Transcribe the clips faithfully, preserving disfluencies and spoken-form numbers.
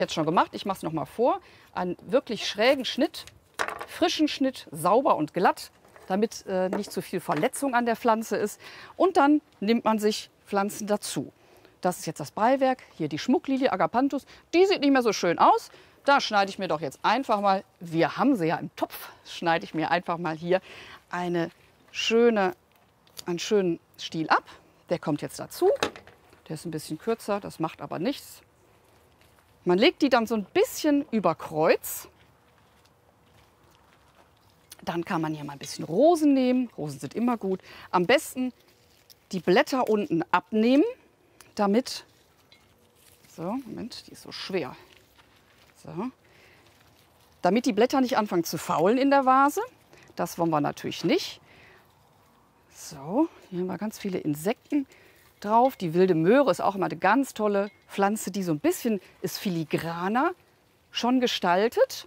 Jetzt schon gemacht, ich mache es noch mal vor. Einen wirklich schrägen Schnitt, frischen Schnitt, sauber und glatt, damit äh, nicht zu viel Verletzung an der Pflanze ist. Und dann nimmt man sich Pflanzen dazu. Das ist jetzt das Beiwerk, hier die Schmucklilie Agapanthus. Die sieht nicht mehr so schön aus. Da schneide ich mir doch jetzt einfach mal, wir haben sie ja im Topf, schneide ich mir einfach mal hier eine schöne, einen schönen Stiel ab. Der kommt jetzt dazu. Der ist ein bisschen kürzer, das macht aber nichts. Man legt die dann so ein bisschen über Kreuz. Dann kann man hier mal ein bisschen Rosen nehmen. Rosen sind immer gut. Am besten die Blätter unten abnehmen, damit, so, Moment, die ist so schwer. So, damit die Blätter nicht anfangen zu faulen in der Vase. Das wollen wir natürlich nicht. So, hier haben wir ganz viele Insekten drauf. Die wilde Möhre ist auch immer eine ganz tolle Pflanze, die so ein bisschen ist filigraner schon gestaltet.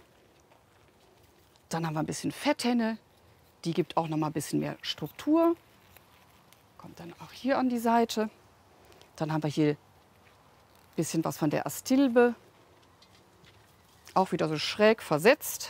Dann haben wir ein bisschen Fetthenne. Die gibt auch noch mal ein bisschen mehr Struktur. Kommt dann auch hier an die Seite. Dann haben wir hier ein bisschen was von der Astilbe. Auch wieder so schräg versetzt.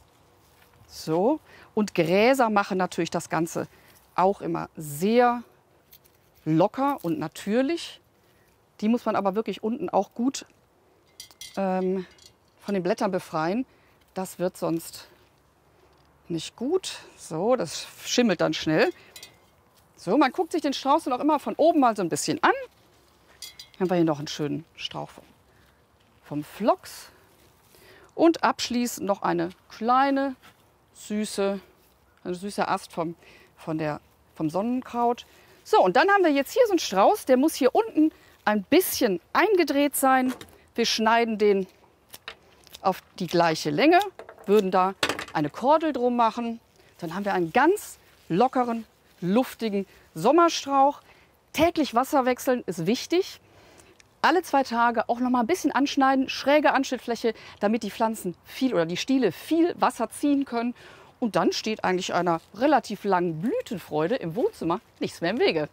So. Und Gräser machen natürlich das Ganze auch immer sehr locker und natürlich. Die muss man aber wirklich unten auch gut ähm, von den Blättern befreien. Das wird sonst nicht gut. So, das schimmelt dann schnell. So, man guckt sich den Strauß dann auch immer von oben mal so ein bisschen an. Dann haben wir hier noch einen schönen Strauch vom, vom Phlox. Und abschließend noch eine kleine, süße, ein süßer Ast vom, von der, vom Sonnenkraut. So, und dann haben wir jetzt hier so einen Strauß, der muss hier unten ein bisschen eingedreht sein. Wir schneiden den auf die gleiche Länge, würden da eine Kordel drum machen. Dann haben wir einen ganz lockeren, luftigen Sommerstrauch. Täglich Wasser wechseln ist wichtig. Alle zwei Tage auch noch mal ein bisschen anschneiden, schräge Anschnittfläche, damit die Pflanzen viel oder die Stiele viel Wasser ziehen können. Und dann steht eigentlich einer relativ langen Blütenfreude im Wohnzimmer nichts mehr im Wege.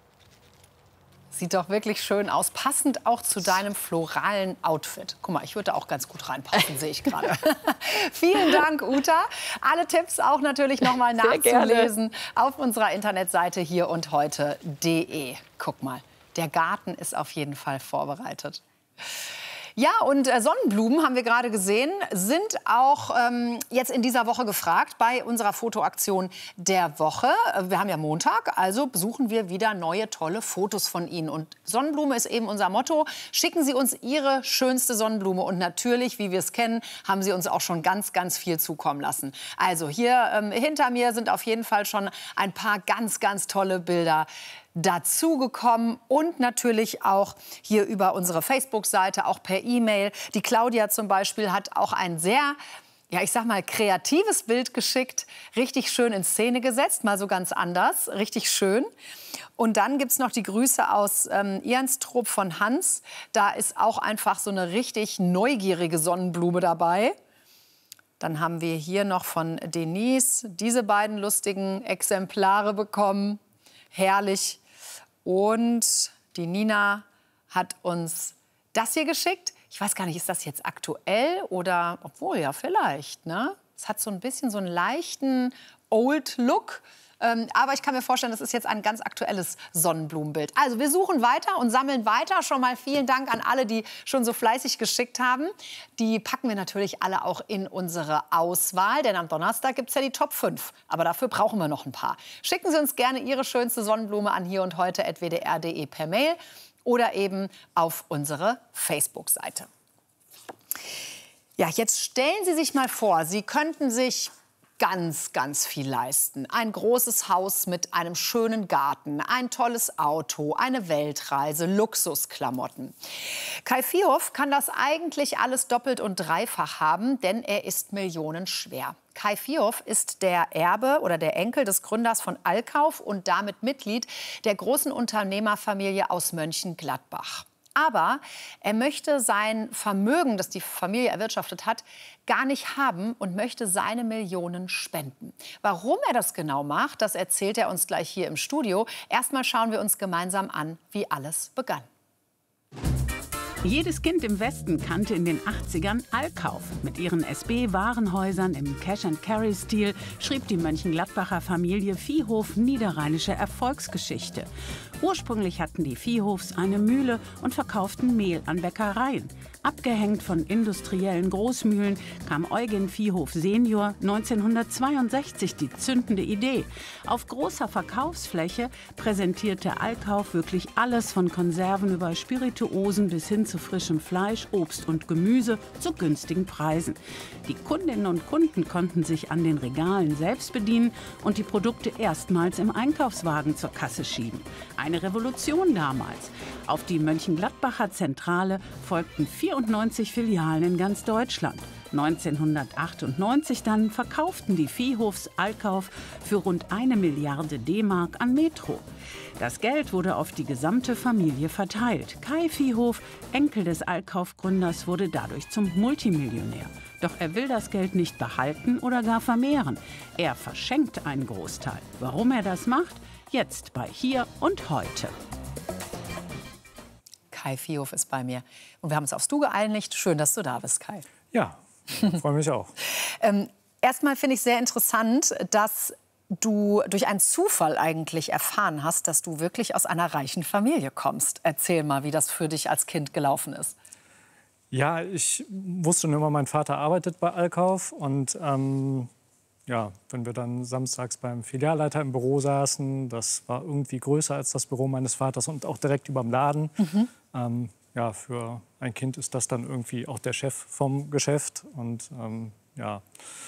Sieht doch wirklich schön aus, passend auch zu deinem floralen Outfit. Guck mal, ich würde da auch ganz gut reinpassen, sehe ich gerade. Vielen Dank, Uta. Alle Tipps auch natürlich noch mal nachzulesen auf unserer Internetseite hier und heute punkt de. Guck mal, der Garten ist auf jeden Fall vorbereitet. Ja, und äh, Sonnenblumen, haben wir gerade gesehen, sind auch ähm, jetzt in dieser Woche gefragt bei unserer Fotoaktion der Woche. Wir haben ja Montag, also besuchen wir wieder neue, tolle Fotos von Ihnen. Und Sonnenblume ist eben unser Motto. Schicken Sie uns Ihre schönste Sonnenblume. Und natürlich, wie wir es kennen, haben Sie uns auch schon ganz, ganz viel zukommen lassen. Also hier ähm, hinter mir sind auf jeden Fall schon ein paar ganz, ganz tolle Bilder dazugekommen und natürlich auch hier über unsere Facebook-Seite, auch per E-Mail. Die Claudia zum Beispiel hat auch ein sehr, ja, ich sag mal, kreatives Bild geschickt, richtig schön in Szene gesetzt, mal so ganz anders, richtig schön. Und dann gibt's noch die Grüße aus ähm, Ianstrup von Hans. Da ist auch einfach so eine richtig neugierige Sonnenblume dabei. Dann haben wir hier noch von Denise diese beiden lustigen Exemplare bekommen. Herrlich. Und die Nina hat uns das hier geschickt. Ich weiß gar nicht, ist das jetzt aktuell oder, obwohl, ja, vielleicht, ne? Es hat so ein bisschen so einen leichten Old-Look. Ähm, aber ich kann mir vorstellen, das ist jetzt ein ganz aktuelles Sonnenblumenbild. Also wir suchen weiter und sammeln weiter. Schon mal vielen Dank an alle, die schon so fleißig geschickt haben. Die packen wir natürlich alle auch in unsere Auswahl. Denn am Donnerstag gibt es ja die Top fünf. Aber dafür brauchen wir noch ein paar. Schicken Sie uns gerne Ihre schönste Sonnenblume an hier und heute at w d r punkt de per Mail oder eben auf unsere Facebook-Seite. Ja, jetzt stellen Sie sich mal vor, Sie könnten sich ganz, ganz viel leisten. Ein großes Haus mit einem schönen Garten, ein tolles Auto, eine Weltreise, Luxusklamotten. Kai Vierhoff kann das eigentlich alles doppelt und dreifach haben, denn er ist millionenschwer. Kai Vierhoff ist der Erbe oder der Enkel des Gründers von Allkauf und damit Mitglied der großen Unternehmerfamilie aus Mönchengladbach. Aber er möchte sein Vermögen, das die Familie erwirtschaftet hat, gar nicht haben und möchte seine Millionen spenden. Warum er das genau macht, das erzählt er uns gleich hier im Studio. Erstmal schauen wir uns gemeinsam an, wie alles begann. Jedes Kind im Westen kannte in den achtzigern Allkauf. Mit ihren S B-Warenhäusern im Cash-and-Carry-Stil schrieb die Mönchengladbacher Familie Viehhof niederrheinische Erfolgsgeschichte. Ursprünglich hatten die Viehhofs eine Mühle und verkauften Mehl an Bäckereien. Abgehängt von industriellen Großmühlen kam Eugen Viehhof Senior neunzehnhundertzweiundsechzig die zündende Idee. Auf großer Verkaufsfläche präsentierte Allkauf wirklich alles von Konserven über Spirituosen bis hin zu frischem Fleisch, Obst und Gemüse zu günstigen Preisen. Die Kundinnen und Kunden konnten sich an den Regalen selbst bedienen und die Produkte erstmals im Einkaufswagen zur Kasse schieben. Eine Revolution damals. Auf die Mönchengladbacher Zentrale folgten vierundneunzig Filialen in ganz Deutschland. neunzehnhundertachtundneunzig dann verkauften die Viehhofs Allkauf für rund eine Milliarde D-Mark an Metro. Das Geld wurde auf die gesamte Familie verteilt. Kai Viehhof, Enkel des Allkauf-Gründers, wurde dadurch zum Multimillionär. Doch er will das Geld nicht behalten oder gar vermehren. Er verschenkt einen Großteil. Warum er das macht? Jetzt bei Hier und Heute. Kai Viehhof ist bei mir. Und wir haben uns aufs Du geeinigt. Schön, dass du da bist, Kai. Ja, freue mich auch. ähm, erstmal finde ich sehr interessant, dass du durch einen Zufall eigentlich erfahren hast, dass du wirklich aus einer reichen Familie kommst. Erzähl mal, wie das für dich als Kind gelaufen ist. Ja, ich wusste schon immer, mein Vater arbeitet bei Allkauf. Und ähm, ja, wenn wir dann samstags beim Filialleiter im Büro saßen, das war irgendwie größer als das Büro meines Vaters und auch direkt über dem Laden. Mhm. Ähm, ja, für ein Kind ist das dann irgendwie auch der Chef vom Geschäft. Und ähm, ja,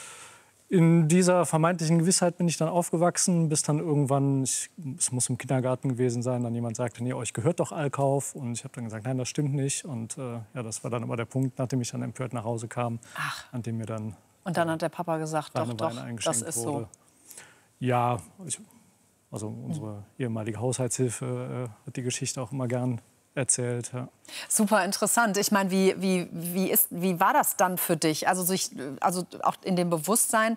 in dieser vermeintlichen Gewissheit bin ich dann aufgewachsen, bis dann irgendwann, ich, es muss im Kindergarten gewesen sein, dann jemand sagte, nee, euch gehört doch Allkauf. Und ich habe dann gesagt, nein, das stimmt nicht. Und äh, ja, das war dann aber der Punkt, nachdem ich dann empört nach Hause kam, Ach. an dem mir dann... Und dann hat der Papa gesagt, doch, doch, das ist wurde. so. Ja, ich, also unsere mhm. ehemalige Haushaltshilfe äh, hat die Geschichte auch immer gern erzählt. Ja. Super interessant. Ich meine, wie, wie, wie, ist, wie war das dann für dich? Also, sich, also auch in dem Bewusstsein,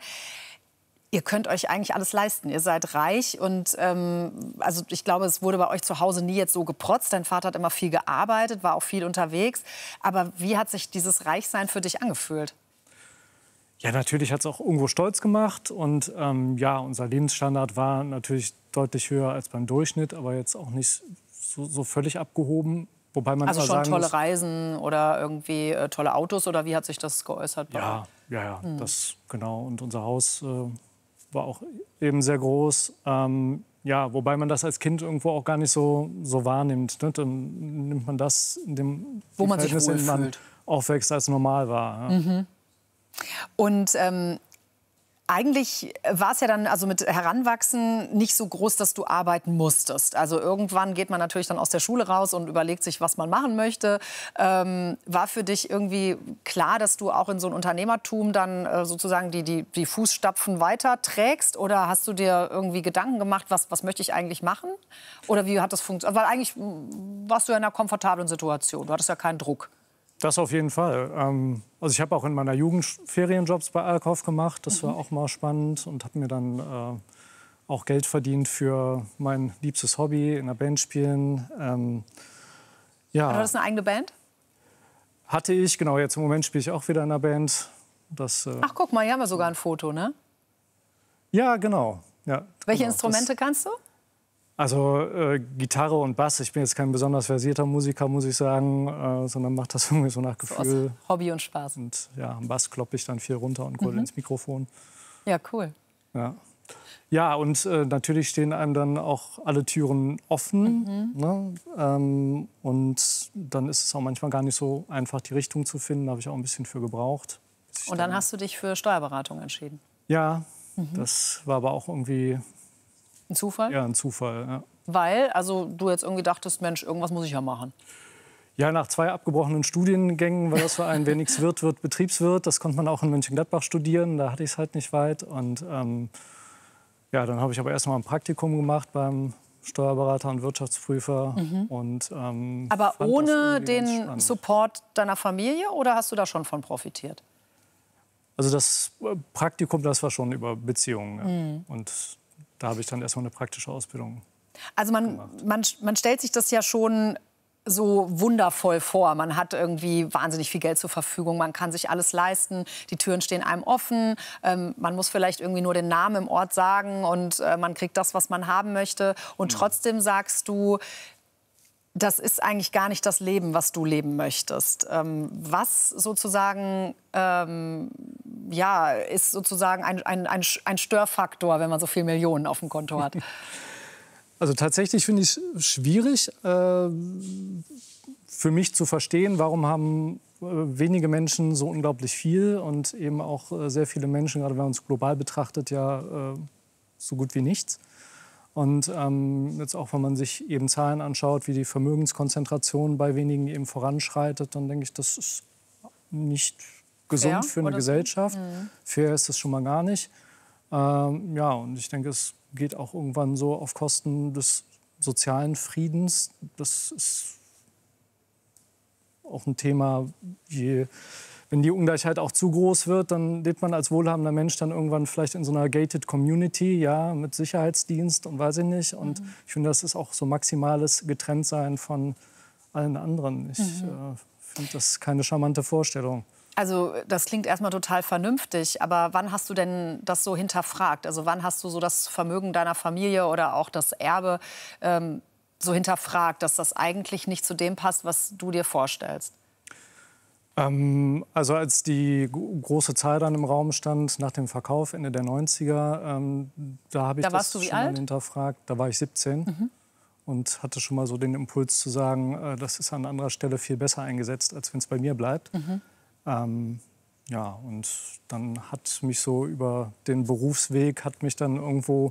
ihr könnt euch eigentlich alles leisten. Ihr seid reich und ähm, also ich glaube, es wurde bei euch zu Hause nie jetzt so geprotzt. Dein Vater hat immer viel gearbeitet, war auch viel unterwegs. Aber wie hat sich dieses Reichsein für dich angefühlt? Ja, natürlich hat es auch irgendwo stolz gemacht. Und ähm, ja, unser Lebensstandard war natürlich deutlich höher als beim Durchschnitt, aber jetzt auch nicht so, so völlig abgehoben. Wobei man also schon sagen tolle muss, Reisen oder irgendwie äh, tolle Autos oder wie hat sich das geäußert? Ja, ja, ja, hm. das genau. Und unser Haus äh, war auch eben sehr groß. Ähm, ja, wobei man das als Kind irgendwo auch gar nicht so, so wahrnimmt. Ne? Dann nimmt man das in dem wo man sich wohlfühlt, man aufwächst, als normal war. Ja. Mhm. Und ähm, eigentlich war es ja dann also mit Heranwachsen nicht so groß, dass du arbeiten musstest. Also irgendwann geht man natürlich dann aus der Schule raus und überlegt sich, was man machen möchte. Ähm, war für dich irgendwie klar, dass du auch in so ein Unternehmertum dann äh, sozusagen die, die, die Fußstapfen weiterträgst? Oder hast du dir irgendwie Gedanken gemacht, was, was möchte ich eigentlich machen? Oder wie hat das funktioniert? Weil eigentlich warst du ja in einer komfortablen Situation. Du hattest ja keinen Druck. Das auf jeden Fall. Ähm, also ich habe auch in meiner Jugend Ferienjobs bei Allkauf gemacht. Das mhm. war auch mal spannend und habe mir dann äh, auch Geld verdient für mein liebstes Hobby, in einer Band spielen. Ähm, ja. Du hattest eine eigene Band? Hatte ich, genau. Jetzt im Moment spiele ich auch wieder in einer Band. Das, äh, Ach, guck mal, hier haben wir sogar ein Foto, ne? Ja, genau. Ja, Welche genau. Instrumente das, kannst du? Also äh, Gitarre und Bass. Ich bin jetzt kein besonders versierter Musiker, muss ich sagen, äh, sondern mache das irgendwie so nach Gefühl. So Hobby und Spaß. Und ja, amSs kloppe ich dann viel runter und gröle mhm. ins Mikrofon. Ja, cool. Ja, ja und äh, natürlich stehen einem dann auch alle Türen offen. Mhm. Ne? Ähm, und dann ist es auch manchmal gar nicht so einfach, die Richtung zu finden. Da habe ich auch ein bisschen für gebraucht. Und dann, dann hast du dich für Steuerberatung entschieden? Ja, mhm. das war aber auch irgendwie... Ein Zufall? Ja, ein Zufall, ja. Weil, also du jetzt irgendwie dachtest, Mensch, irgendwas muss ich ja machen. Ja, nach zwei abgebrochenen Studiengängen war das für einen, wer nichts wird, wird Betriebswirt. Das konnte man auch in Mönchengladbach studieren, da hatte ich es halt nicht weit. Und ähm, ja, dann habe ich aber erst mal ein Praktikum gemacht beim Steuerberater und Wirtschaftsprüfer. Mhm. Und, ähm, aber ohne den Support deiner Familie oder hast du da schon von profitiert? Also das Praktikum, das war schon über Beziehungen. Ja. Mhm. Und da habe ich dann erstmal eine praktische Ausbildung Also man, man, man stellt sich das ja schon so wundervoll vor. Man hat irgendwie wahnsinnig viel Geld zur Verfügung, man kann sich alles leisten, die Türen stehen einem offen, ähm, man muss vielleicht irgendwie nur den Namen im Ort sagen und äh, man kriegt das, was man haben möchte. Und trotzdem sagst du, das ist eigentlich gar nicht das Leben, was du leben möchtest. Ähm, was sozusagen ähm, ja, ist sozusagen ein, ein, ein, ein Störfaktor, wenn man so viele Millionen auf dem Konto hat? Also tatsächlich finde ich es schwierig, äh, für mich zu verstehen, warum haben äh, wenige Menschen so unglaublich viel und eben auch äh, sehr viele Menschen, gerade wenn man es global betrachtet, ja äh, so gut wie nichts. Und ähm, jetzt auch, wenn man sich eben Zahlen anschaut, wie die Vermögenskonzentration bei wenigen eben voranschreitet, dann denke ich, das ist nicht gesund Fair, für eine oder so? Gesellschaft. Mhm. Fair ist es schon mal gar nicht. Ähm, ja, und ich denke, es geht auch irgendwann so auf Kosten des sozialen Friedens. Das ist auch ein Thema, je, wenn die Ungleichheit auch zu groß wird, dann lebt man als wohlhabender Mensch dann irgendwann vielleicht in so einer gated Community, ja, mit Sicherheitsdienst und weiß ich nicht. Und mhm. ich finde, das ist auch so maximales Getrenntsein von allen anderen. Ich mhm. äh, finde das keine charmante Vorstellung. Also das klingt erstmal total vernünftig, aber wann hast du denn das so hinterfragt? Also wann hast du so das Vermögen deiner Familie oder auch das Erbe ähm, so hinterfragt, dass das eigentlich nicht zu dem passt, was du dir vorstellst? Ähm, also als die große Zahl dann im Raum stand nach dem Verkauf Ende der neunziger, ähm, da habe ich da das schon mal alt? hinterfragt. Da war ich siebzehn mhm. und hatte schon mal so den Impuls zu sagen, äh, das ist an anderer Stelle viel besser eingesetzt, als wenn es bei mir bleibt. Mhm. Ähm, ja, und dann hat mich so über den Berufsweg, hat mich dann irgendwo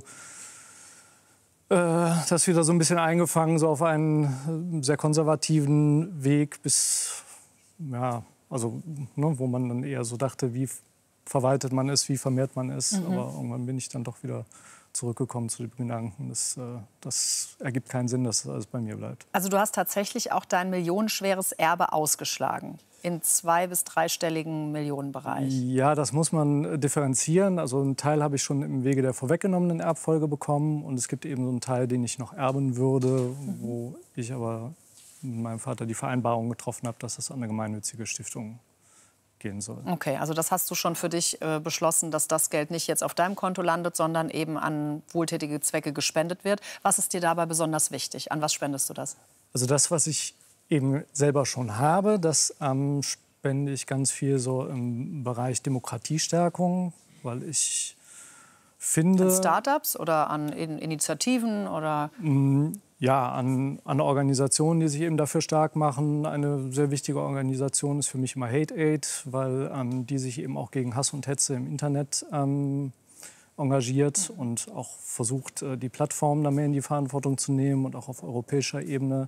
äh, das wieder so ein bisschen eingefangen, so auf einen sehr konservativen Weg bis, ja, also ne, wo man dann eher so dachte, wie verwaltet man es, wie vermehrt man es. Mhm. Aber irgendwann bin ich dann doch wieder zurückgekommen zu dem Gedanken, das, äh, das ergibt keinen Sinn, dass das alles bei mir bleibt. Also du hast tatsächlich auch dein millionenschweres Erbe ausgeschlagen, in zwei- bis dreistelligen Millionenbereich. Ja, das muss man differenzieren. Also einen Teil habe ich schon im Wege der vorweggenommenen Erbfolge bekommen und es gibt eben so einen Teil, den ich noch erben würde, mhm. wo ich aber mit meinem Vater die Vereinbarung getroffen habe, dass das an eine gemeinnützige Stiftung gehen soll. Okay, also das hast du schon für dich äh, beschlossen, dass das Geld nicht jetzt auf deinem Konto landet, sondern eben an wohltätige Zwecke gespendet wird. Was ist dir dabei besonders wichtig? An was spendest du das? Also das, was ich eben selber schon habe, das ähm, spende ich ganz viel so im Bereich Demokratiestärkung, weil ich finde... An Startups oder an In- Initiativen oder... Mh, Ja, an, an Organisationen, die sich eben dafür stark machen. Eine sehr wichtige Organisation ist für mich immer Hate Aid, weil ähm, die sich eben auch gegen Hass und Hetze im Internet ähm, engagiert und auch versucht, äh, die Plattformen da mehr in die Verantwortung zu nehmen und auch auf europäischer Ebene,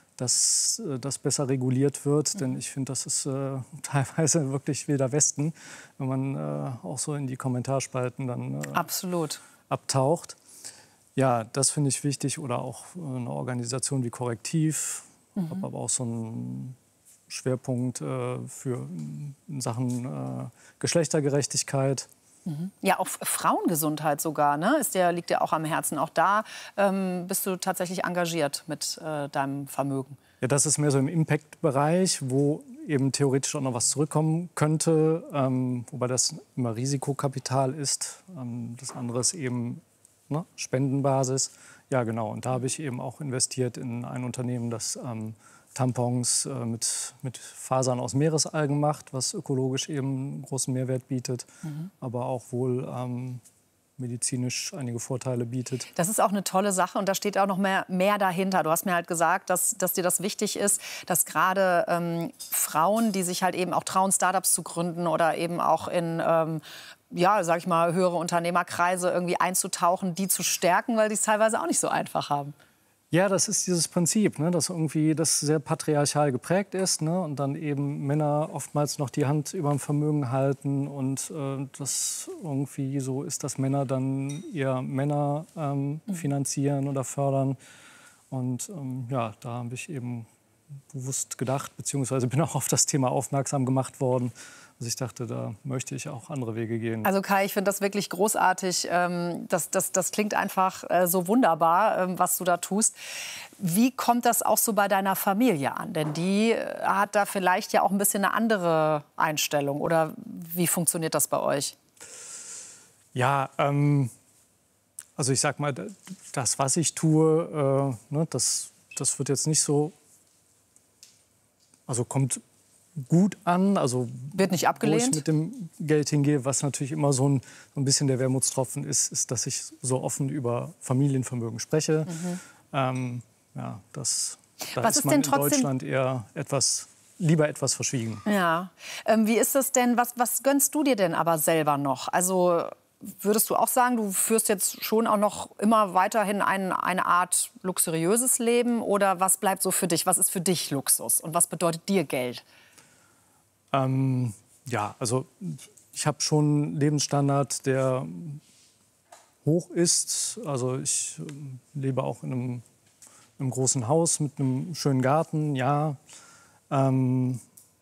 dass äh, das besser reguliert wird. Denn ich finde, das ist äh, teilweise wirklich Wilder Westen, wenn man äh, auch so in die Kommentarspalten dann äh, Absolut. abtaucht. Ja, das finde ich wichtig. Oder auch eine Organisation wie Korrektiv. Ich mhm. habe aber auch so einen Schwerpunkt äh, für in Sachen äh, Geschlechtergerechtigkeit. Mhm. Ja, auch Frauengesundheit sogar, ne? Ist dir, liegt dir auch am Herzen. Auch da ähm, bist du tatsächlich engagiert mit äh, deinem Vermögen. Ja, das ist mehr so im Impact-Bereich, wo eben theoretisch auch noch was zurückkommen könnte. Ähm, wobei das immer Risikokapital ist. Ähm, das andere ist eben Ne? Spendenbasis. Ja, genau. Und da habe ich eben auch investiert in ein Unternehmen, das ähm, Tampons äh, mit, mit Fasern aus Meeresalgen macht, was ökologisch eben einen großen Mehrwert bietet, mhm. aber auch wohl ähm, medizinisch einige Vorteile bietet. Das ist auch eine tolle Sache und da steht auch noch mehr, mehr dahinter. Du hast mir halt gesagt, dass, dass dir das wichtig ist, dass gerade ähm, Frauen, die sich halt eben auch trauen, Startups zu gründen oder eben auch in ähm, ja, sag ich mal, höhere Unternehmerkreise irgendwie einzutauchen, die zu stärken, weil die es teilweise auch nicht so einfach haben. Ja, das ist dieses Prinzip, ne, dass irgendwie das sehr patriarchal geprägt ist, ne, und dann eben Männer oftmals noch die Hand über dem Vermögen halten und äh, das irgendwie so ist, dass Männer dann eher Männer ähm, mhm. finanzieren oder fördern. Und ähm, ja, da habe ich eben bewusst gedacht, beziehungsweise bin auch auf das Thema aufmerksam gemacht worden, Also ich dachte, da möchte ich auch andere Wege gehen. Also Kai, ich finde das wirklich großartig. Ähm, das, das, das klingt einfach äh, so wunderbar, ähm, was du da tust. Wie kommt das auch so bei deiner Familie an? Denn die äh, hat da vielleicht ja auch ein bisschen eine andere Einstellung. Oder wie funktioniert das bei euch? Ja, ähm, also ich sag mal, das, was ich tue, äh, ne, das, das wird jetzt nicht so, also kommt gut an, also wird nicht wo abgelehnt? ich mit dem Geld hingehe. Was natürlich immer so ein, so ein bisschen der Wermutstropfen ist, ist, dass ich so offen über Familienvermögen spreche. Mhm. Ähm, ja, das, da Was ist ist man denn in trotzdem Deutschland eher etwas, lieber etwas verschwiegen. Ja, ähm, wie ist das denn, was, was gönnst du dir denn aber selber noch? Also würdest du auch sagen, du führst jetzt schon auch noch immer weiterhin ein, eine Art luxuriöses Leben? Oder was bleibt so für dich? Was ist für dich Luxus? Und was bedeutet dir Geld? Ähm, ja, also ich habe schon einen Lebensstandard, der hoch ist. Also ich äh, lebe auch in einem, einem großen Haus mit einem schönen Garten, ja. Ähm,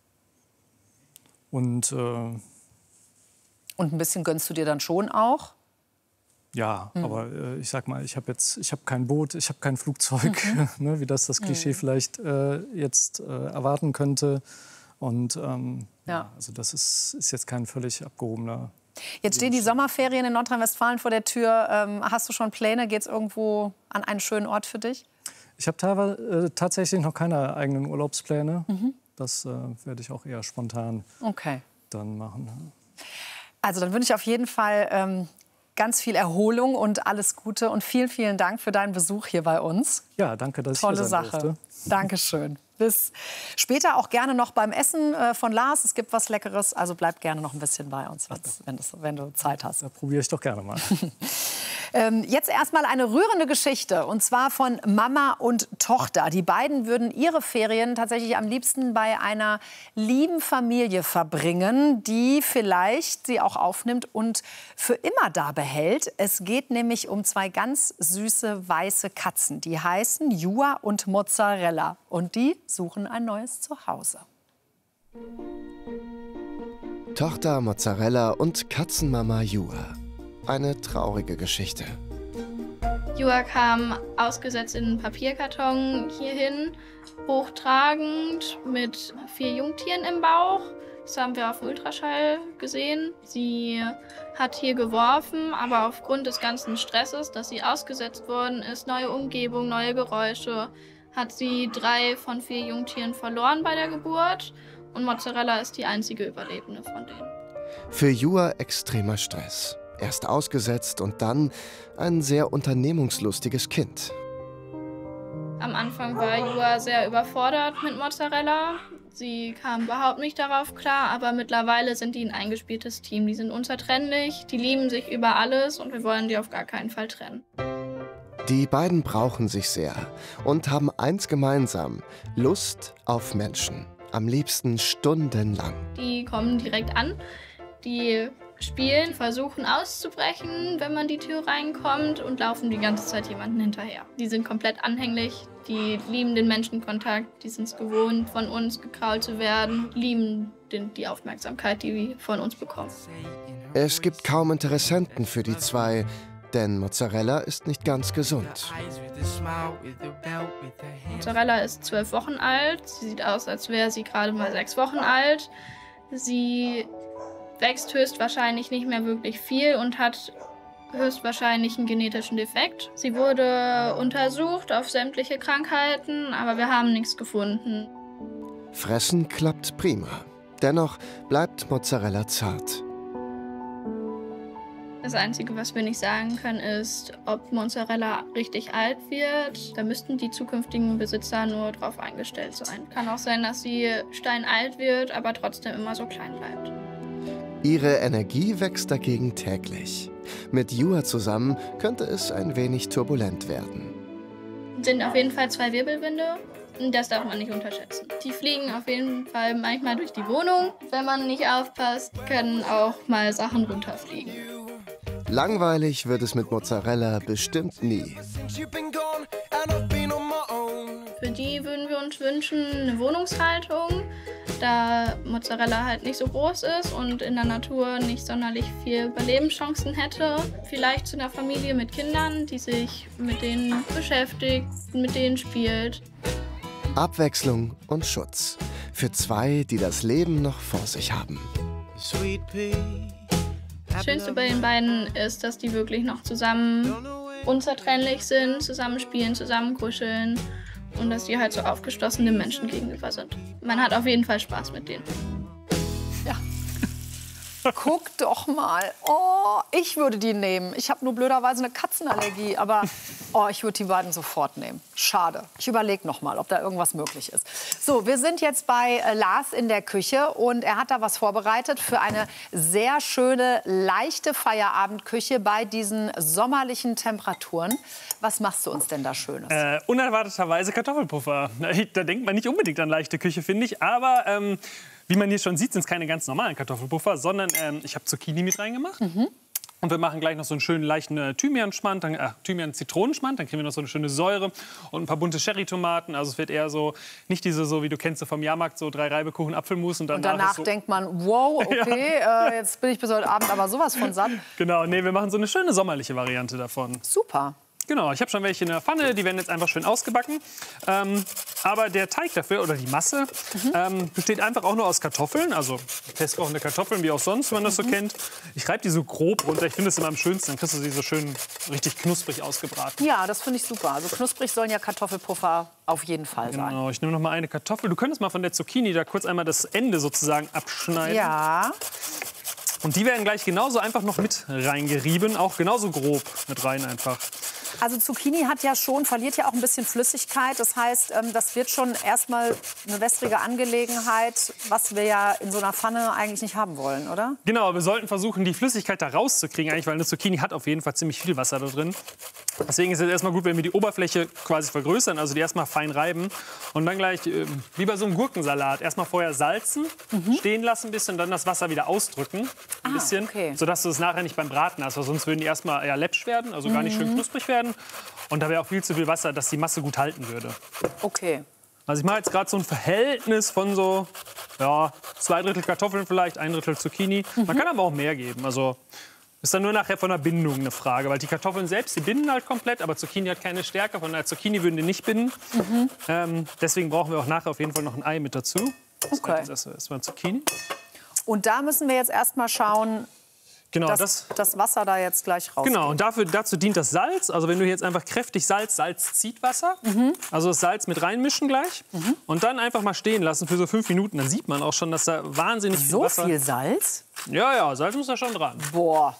und äh, Und ein bisschen gönnst du dir dann schon auch? ja, mhm. aber äh, ich sag mal, ich habe jetzt, ich habe kein Boot, ich habe kein Flugzeug, mhm. ne, wie das das Klischee mhm. vielleicht äh, jetzt äh, erwarten könnte. Und ähm, ja. ja, also das ist, ist jetzt kein völlig abgehobener. Jetzt stehen die Sommerferien in Nordrhein-Westfalen vor der Tür. Ähm, hast du schon Pläne? Geht es irgendwo an einen schönen Ort für dich? Ich habe äh, tatsächlich noch keine eigenen Urlaubspläne. Mhm. Das äh, werde ich auch eher spontan okay. dann machen. Also dann wünsche ich auf jeden Fall ähm, ganz viel Erholung und alles Gute. Und vielen, vielen Dank für deinen Besuch hier bei uns. Ja, danke, dass Tolle ich hier sein Sache. durfte. Dankeschön. Bis später auch gerne noch beim Essen äh, von Lars. Es gibt was Leckeres, also bleib gerne noch ein bisschen bei uns, wenn, das, wenn du Zeit hast. Da probiere ich doch gerne mal. ähm, jetzt erstmal eine rührende Geschichte, und zwar von Mama und Tochter. Die beiden würden ihre Ferien tatsächlich am liebsten bei einer lieben Familie verbringen, die vielleicht sie auch aufnimmt und für immer da behält. Es geht nämlich um zwei ganz süße weiße Katzen. Die heißen Jua und Mozzarella. Und die suchen ein neues Zuhause. Tochter Mozzarella und Katzenmama Jua. Eine traurige Geschichte. Jua kam ausgesetzt in einen Papierkarton hierhin, hochtragend mit vier Jungtieren im Bauch. Das haben wir auf dem Ultraschall gesehen. Sie hat hier geworfen, aber aufgrund des ganzen Stresses, dass sie ausgesetzt worden ist, neue Umgebung, neue Geräusche, hat sie drei von vier Jungtieren verloren bei der Geburt. Und Mozzarella ist die einzige Überlebende von denen. Für Jua extremer Stress. Erst ausgesetzt und dann ein sehr unternehmungslustiges Kind. Am Anfang war Jua sehr überfordert mit Mozzarella. Sie kam überhaupt nicht darauf klar, aber mittlerweile sind die ein eingespieltes Team. Die sind unzertrennlich, die lieben sich über alles und wir wollen die auf gar keinen Fall trennen. Die beiden brauchen sich sehr und haben eins gemeinsam: Lust auf Menschen. Am liebsten stundenlang. Die kommen direkt an, die spielen, versuchen auszubrechen, wenn man die Tür reinkommt, und laufen die ganze Zeit jemanden hinterher. Die sind komplett anhänglich, die lieben den Menschenkontakt, die sind es gewohnt, von uns gekrault zu werden, lieben den, die Aufmerksamkeit, die wir von uns bekommen. Es gibt kaum Interessenten für die zwei, denn Mozzarella ist nicht ganz gesund. Mozzarella ist zwölf Wochen alt. Sie sieht aus, als wäre sie gerade mal sechs Wochen alt. Sie wächst höchstwahrscheinlich nicht mehr wirklich viel und hat höchstwahrscheinlich einen genetischen Defekt. Sie wurde untersucht auf sämtliche Krankheiten, aber wir haben nichts gefunden. Fressen klappt prima. Dennoch bleibt Mozzarella zart. Das Einzige, was wir nicht sagen können, ist, ob Mozzarella richtig alt wird. Da müssten die zukünftigen Besitzer nur drauf eingestellt sein. Kann auch sein, dass sie steinalt wird, aber trotzdem immer so klein bleibt. Ihre Energie wächst dagegen täglich. Mit Jua zusammen könnte es ein wenig turbulent werden. Es sind auf jeden Fall zwei Wirbelwinde. Das darf man nicht unterschätzen. Die fliegen auf jeden Fall manchmal durch die Wohnung. Wenn man nicht aufpasst, können auch mal Sachen runterfliegen. Langweilig wird es mit Mozzarella bestimmt nie. Für die würden wir uns wünschen eine Wohnungshaltung, da Mozzarella halt nicht so groß ist und in der Natur nicht sonderlich viel Überlebenschancen hätte. Vielleicht zu einer Familie mit Kindern, die sich mit denen beschäftigt, mit denen spielt. Abwechslung und Schutz. Für zwei, die das Leben noch vor sich haben. Das Schönste bei den beiden ist, dass die wirklich noch zusammen unzertrennlich sind, zusammen spielen, zusammen kuscheln und dass die halt so aufgeschlossene Menschen gegenüber sind. Man hat auf jeden Fall Spaß mit denen. Ja. Guck doch mal. Oh, ich würde die nehmen. Ich habe nur blöderweise eine Katzenallergie, aber oh, ich würde die beiden sofort nehmen. Schade. Ich überlege noch mal, ob da irgendwas möglich ist. So, wir sind jetzt bei äh, Lars in der Küche und er hat da was vorbereitet für eine sehr schöne, leichte Feierabendküche bei diesen sommerlichen Temperaturen. Was machst du uns denn da Schönes? Äh, unerwarteterweise Kartoffelpuffer. Da denkt man nicht unbedingt an leichte Küche, finde ich. Aber ähm, wie man hier schon sieht, sind es keine ganz normalen Kartoffelpuffer, sondern ähm, ich habe Zucchini mit reingemacht. Mhm. Und wir machen gleich noch so einen schönen leichten äh, Thymian-Schmand, dann, äh, Thymian-Zitronenschmand. Dann kriegen wir noch so eine schöne Säure und ein paar bunte Cherry-Tomaten. Also es wird eher so, nicht diese, so wie du kennst, so vom Jahrmarkt, so drei Reibekuchen, Apfelmus. Und danach, und danach so denkt man, wow, okay, ja. äh, jetzt bin ich bis heute Abend aber sowas von satt. Genau, nee, wir machen so eine schöne sommerliche Variante davon. Super. Genau, ich habe schon welche in der Pfanne, die werden jetzt einfach schön ausgebacken. Ähm, aber der Teig dafür, oder die Masse, mhm. ähm, besteht einfach auch nur aus Kartoffeln, also festkochende Kartoffeln, wie auch sonst, wenn man das so mhm. kennt. Ich reibe die so grob runter, ich finde das immer am schönsten, dann kriegst du sie so schön richtig knusprig ausgebraten. Ja, das finde ich super. Also knusprig sollen ja Kartoffelpuffer auf jeden Fall sein. Genau, ich nehme noch mal eine Kartoffel. Du könntest mal von der Zucchini da kurz einmal das Ende sozusagen abschneiden. Ja. Und die werden gleich genauso einfach noch mit reingerieben, auch genauso grob mit rein einfach. Also Zucchini hat ja schon, verliert ja auch ein bisschen Flüssigkeit. Das heißt, das wird schon erstmal eine wässrige Angelegenheit, was wir ja in so einer Pfanne eigentlich nicht haben wollen, oder? Genau, wir sollten versuchen, die Flüssigkeit da rauszukriegen, eigentlich, weil eine Zucchini hat auf jeden Fall ziemlich viel Wasser da drin. Deswegen ist es erstmal gut, wenn wir die Oberfläche quasi vergrößern, also die erstmal fein reiben und dann gleich, äh, wie bei so einem Gurkensalat, erstmal vorher salzen, mhm. stehen lassen ein bisschen, dann das Wasser wieder ausdrücken, ein ah, bisschen, okay. sodass du es nachher nicht beim Braten hast, weil sonst würden die erstmal eher läppsch werden, also gar nicht schön knusprig werden. Und da wäre auch viel zu viel Wasser, dass die Masse gut halten würde. Okay. Also ich mache jetzt gerade so ein Verhältnis von so ja, zwei Drittel Kartoffeln vielleicht, ein Drittel Zucchini. Mhm. Man kann aber auch mehr geben. Also ist dann nur nachher von der Bindung eine Frage. Weil die Kartoffeln selbst, die binden halt komplett, aber Zucchini hat keine Stärke. Von der Zucchini würden die nicht binden. Mhm. Ähm, deswegen brauchen wir auch nachher auf jeden Fall noch ein Ei mit dazu. Das okay. ist erstmal Zucchini. Und da müssen wir jetzt erstmal schauen, Genau, dass das, das Wasser da jetzt gleich rausgeht. Genau, und dafür, dazu dient das Salz. Also wenn du jetzt einfach kräftig Salz, Salz zieht Wasser. Mhm. Also das Salz mit reinmischen gleich. Mhm. Und dann einfach mal stehen lassen für so fünf Minuten. Dann sieht man auch schon, dass da wahnsinnig viel so Wasser... So viel Salz? Ja, ja, Salz muss da schon dran. Boah.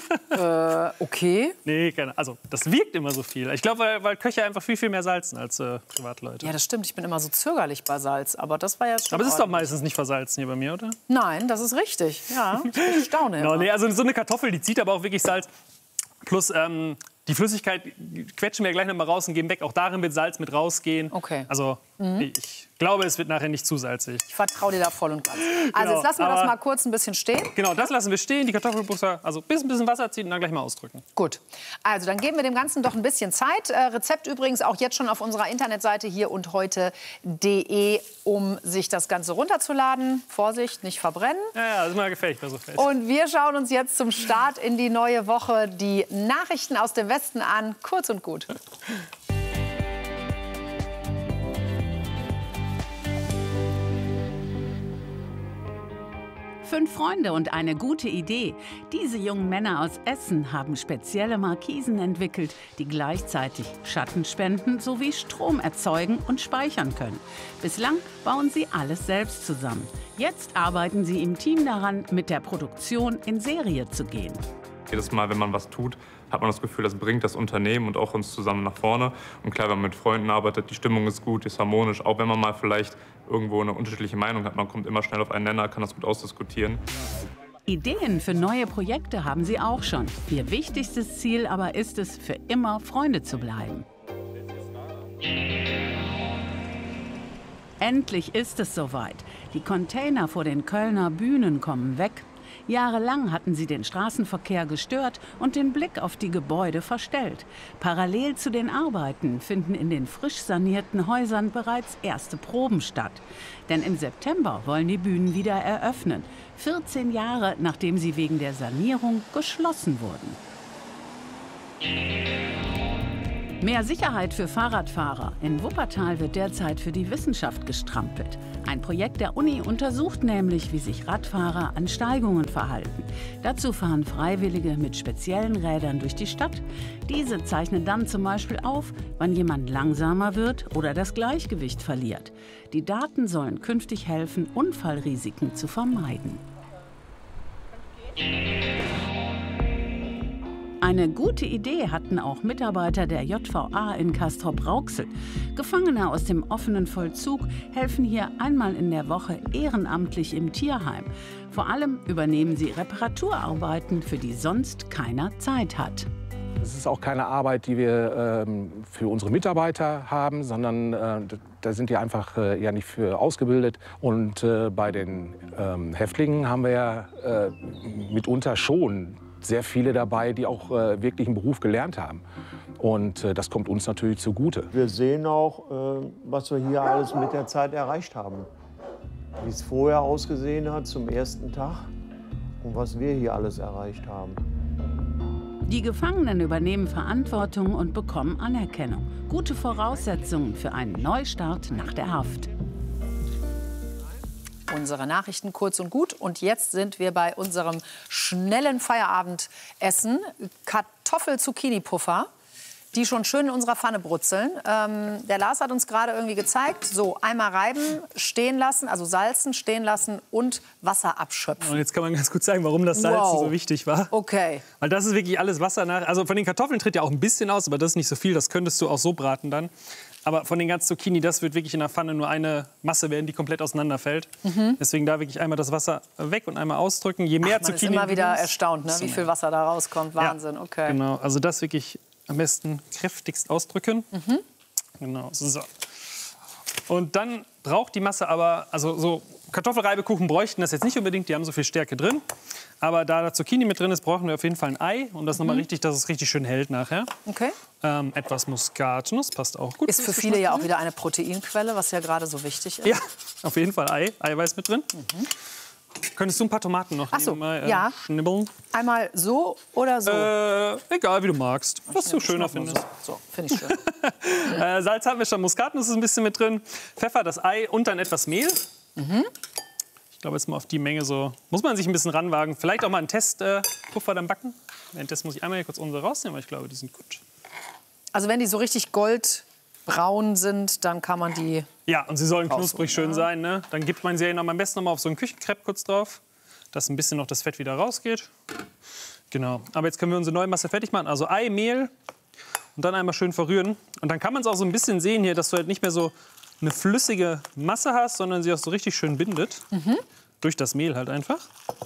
äh, okay. Nee, keine, also das wirkt immer so viel. Ich glaube, weil, weil Köche einfach viel, viel mehr salzen als äh, Privatleute. Ja, das stimmt. Ich bin immer so zögerlich bei Salz. Aber das war jetzt schon Aber es ist ordentlich. doch meistens nicht versalzen hier bei mir, oder? Nein, das ist richtig. Ja, ich staune no, nee, also so eine Kartoffel, die zieht aber auch wirklich Salz. Plus ähm, die Flüssigkeit quetschen wir gleich noch mal raus und geben weg. Auch darin wird Salz mit rausgehen. Okay. Also mhm. ich glaube, es wird nachher nicht zu salzig. Ich vertraue dir da voll und ganz. Also genau, jetzt lassen wir das mal kurz ein bisschen stehen. Genau, das lassen wir stehen. Die Kartoffelpuffer, also bis ein bisschen Wasser ziehen und dann gleich mal ausdrücken. Gut. Also dann geben wir dem Ganzen doch ein bisschen Zeit. Äh, Rezept übrigens auch jetzt schon auf unserer Internetseite hier und heute punkt de, um sich das Ganze runterzuladen. Vorsicht, nicht verbrennen. Ja, ja, das ist mal gefährlich bei so Fest. Und wir schauen uns jetzt zum Start in die neue Woche die Nachrichten aus dem Westen an. Kurz und gut. Fünf Freunde und eine gute Idee. Diese jungen Männer aus Essen haben spezielle Markisen entwickelt, die gleichzeitig Schatten spenden sowie Strom erzeugen und speichern können. Bislang bauen sie alles selbst zusammen. Jetzt arbeiten sie im Team daran, mit der Produktion in Serie zu gehen. Jedes Mal, wenn man was tut, hat man das Gefühl, das bringt das Unternehmen und auch uns zusammen nach vorne. Und klar, wenn man mit Freunden arbeitet, die Stimmung ist gut, ist harmonisch. Auch wenn man mal vielleicht irgendwo eine unterschiedliche Meinung hat, man kommt immer schnell auf einen Nenner, kann das gut ausdiskutieren. Ideen für neue Projekte haben sie auch schon. Ihr wichtigstes Ziel aber ist es, für immer Freunde zu bleiben. Endlich ist es soweit. Die Container vor den Kölner Bühnen kommen weg. Jahrelang hatten sie den Straßenverkehr gestört und den Blick auf die Gebäude verstellt. Parallel zu den Arbeiten finden in den frisch sanierten Häusern bereits erste Proben statt. Denn im September wollen die Bühnen wieder eröffnen. vierzehn Jahre, nachdem sie wegen der Sanierung geschlossen wurden. Mehr Sicherheit für Fahrradfahrer. In Wuppertal wird derzeit für die Wissenschaft gestrampelt. Ein Projekt der Uni untersucht nämlich, wie sich Radfahrer an Steigungen verhalten. Dazu fahren Freiwillige mit speziellen Rädern durch die Stadt. Diese zeichnen dann zum Beispiel auf, wann jemand langsamer wird oder das Gleichgewicht verliert. Die Daten sollen künftig helfen, Unfallrisiken zu vermeiden. Eine gute Idee hatten auch Mitarbeiter der J V A in Castrop-Rauxel. Gefangene aus dem offenen Vollzug helfen hier einmal in der Woche ehrenamtlich im Tierheim. Vor allem übernehmen sie Reparaturarbeiten, für die sonst keiner Zeit hat. Es ist auch keine Arbeit, die wir ähm, für unsere Mitarbeiter haben, sondern äh, da sind die einfach äh, ja nicht für ausgebildet. Und äh, bei den ähm, Häftlingen haben wir ja äh, mitunter schon sehr viele dabei, die auch äh, wirklich einen Beruf gelernt haben. Und äh, das kommt uns natürlich zugute. Wir sehen auch, äh, was wir hier alles mit der Zeit erreicht haben. Wie es vorher ausgesehen hat zum ersten Tag und was wir hier alles erreicht haben. Die Gefangenen übernehmen Verantwortung und bekommen Anerkennung. Gute Voraussetzungen für einen Neustart nach der Haft. Unsere Nachrichten kurz und gut. Und jetzt sind wir bei unserem schnellen Feierabendessen. Kartoffel-Zucchini-Puffer, die schon schön in unserer Pfanne brutzeln. Ähm, der Lars hat uns gerade irgendwie gezeigt, so einmal reiben, stehen lassen, also salzen, stehen lassen und Wasser abschöpfen. Und jetzt kann man ganz gut sagen, warum das Salzen Wow. so wichtig war. Okay. Weil das ist wirklich alles Wasser nach. Also von den Kartoffeln tritt ja auch ein bisschen aus, aber das ist nicht so viel. Das könntest du auch so braten dann. Aber von den ganzen Zucchini, das wird wirklich in der Pfanne nur eine Masse werden, die komplett auseinanderfällt. Mhm. Deswegen da wirklich einmal das Wasser weg und einmal ausdrücken. Je mehr Ach, man Zucchini ist immer wieder nimmst, erstaunt, ne? Wie viel Wasser da rauskommt. Wahnsinn, ja, okay. Genau, also das wirklich am besten kräftigst ausdrücken. Mhm. Genau, so. Und dann braucht die Masse aber, also so Kartoffelreibekuchen bräuchten das jetzt nicht unbedingt, die haben so viel Stärke drin. Aber da da Zucchini mit drin ist, brauchen wir auf jeden Fall ein Ei. Und das mhm. nochmal richtig, dass es richtig schön hält nachher. Okay. Ähm, etwas Muskatnuss, passt auch gut. Ist für viele ja auch wieder eine Proteinquelle, was ja gerade so wichtig ist. Ja, auf jeden Fall Ei, Eiweiß mit drin. Mhm. Könntest du ein paar Tomaten noch Ach so, mal, äh, ja. schnibbeln? Einmal so oder so? Äh, egal, wie du magst. Was du schöner findest. So, so finde ich schön. äh, Salz haben wir schon, Muskatnuss ist ein bisschen mit drin. Pfeffer, das Ei und dann etwas Mehl. Mhm. Ich glaube, jetzt mal auf die Menge so. Muss man sich ein bisschen ranwagen. Vielleicht auch mal einen Testpuffer äh, dann backen. Währenddessen muss ich einmal hier kurz unsere rausnehmen, weil ich glaube, die sind gut. Also wenn die so richtig goldbraun sind, dann kann man die... Ja, und sie sollen rausholen, knusprig schön ja. sein. Ne? Dann gibt man sie noch am besten noch mal auf so einen Küchenkrepp kurz drauf, dass ein bisschen noch das Fett wieder rausgeht. Genau. Aber jetzt können wir unsere neue Masse fertig machen. Also Ei, Mehl und dann einmal schön verrühren. Und dann kann man es auch so ein bisschen sehen hier, dass du halt nicht mehr so eine flüssige Masse hast, sondern sie auch so richtig schön bindet. Mhm. Durch das Mehl halt einfach.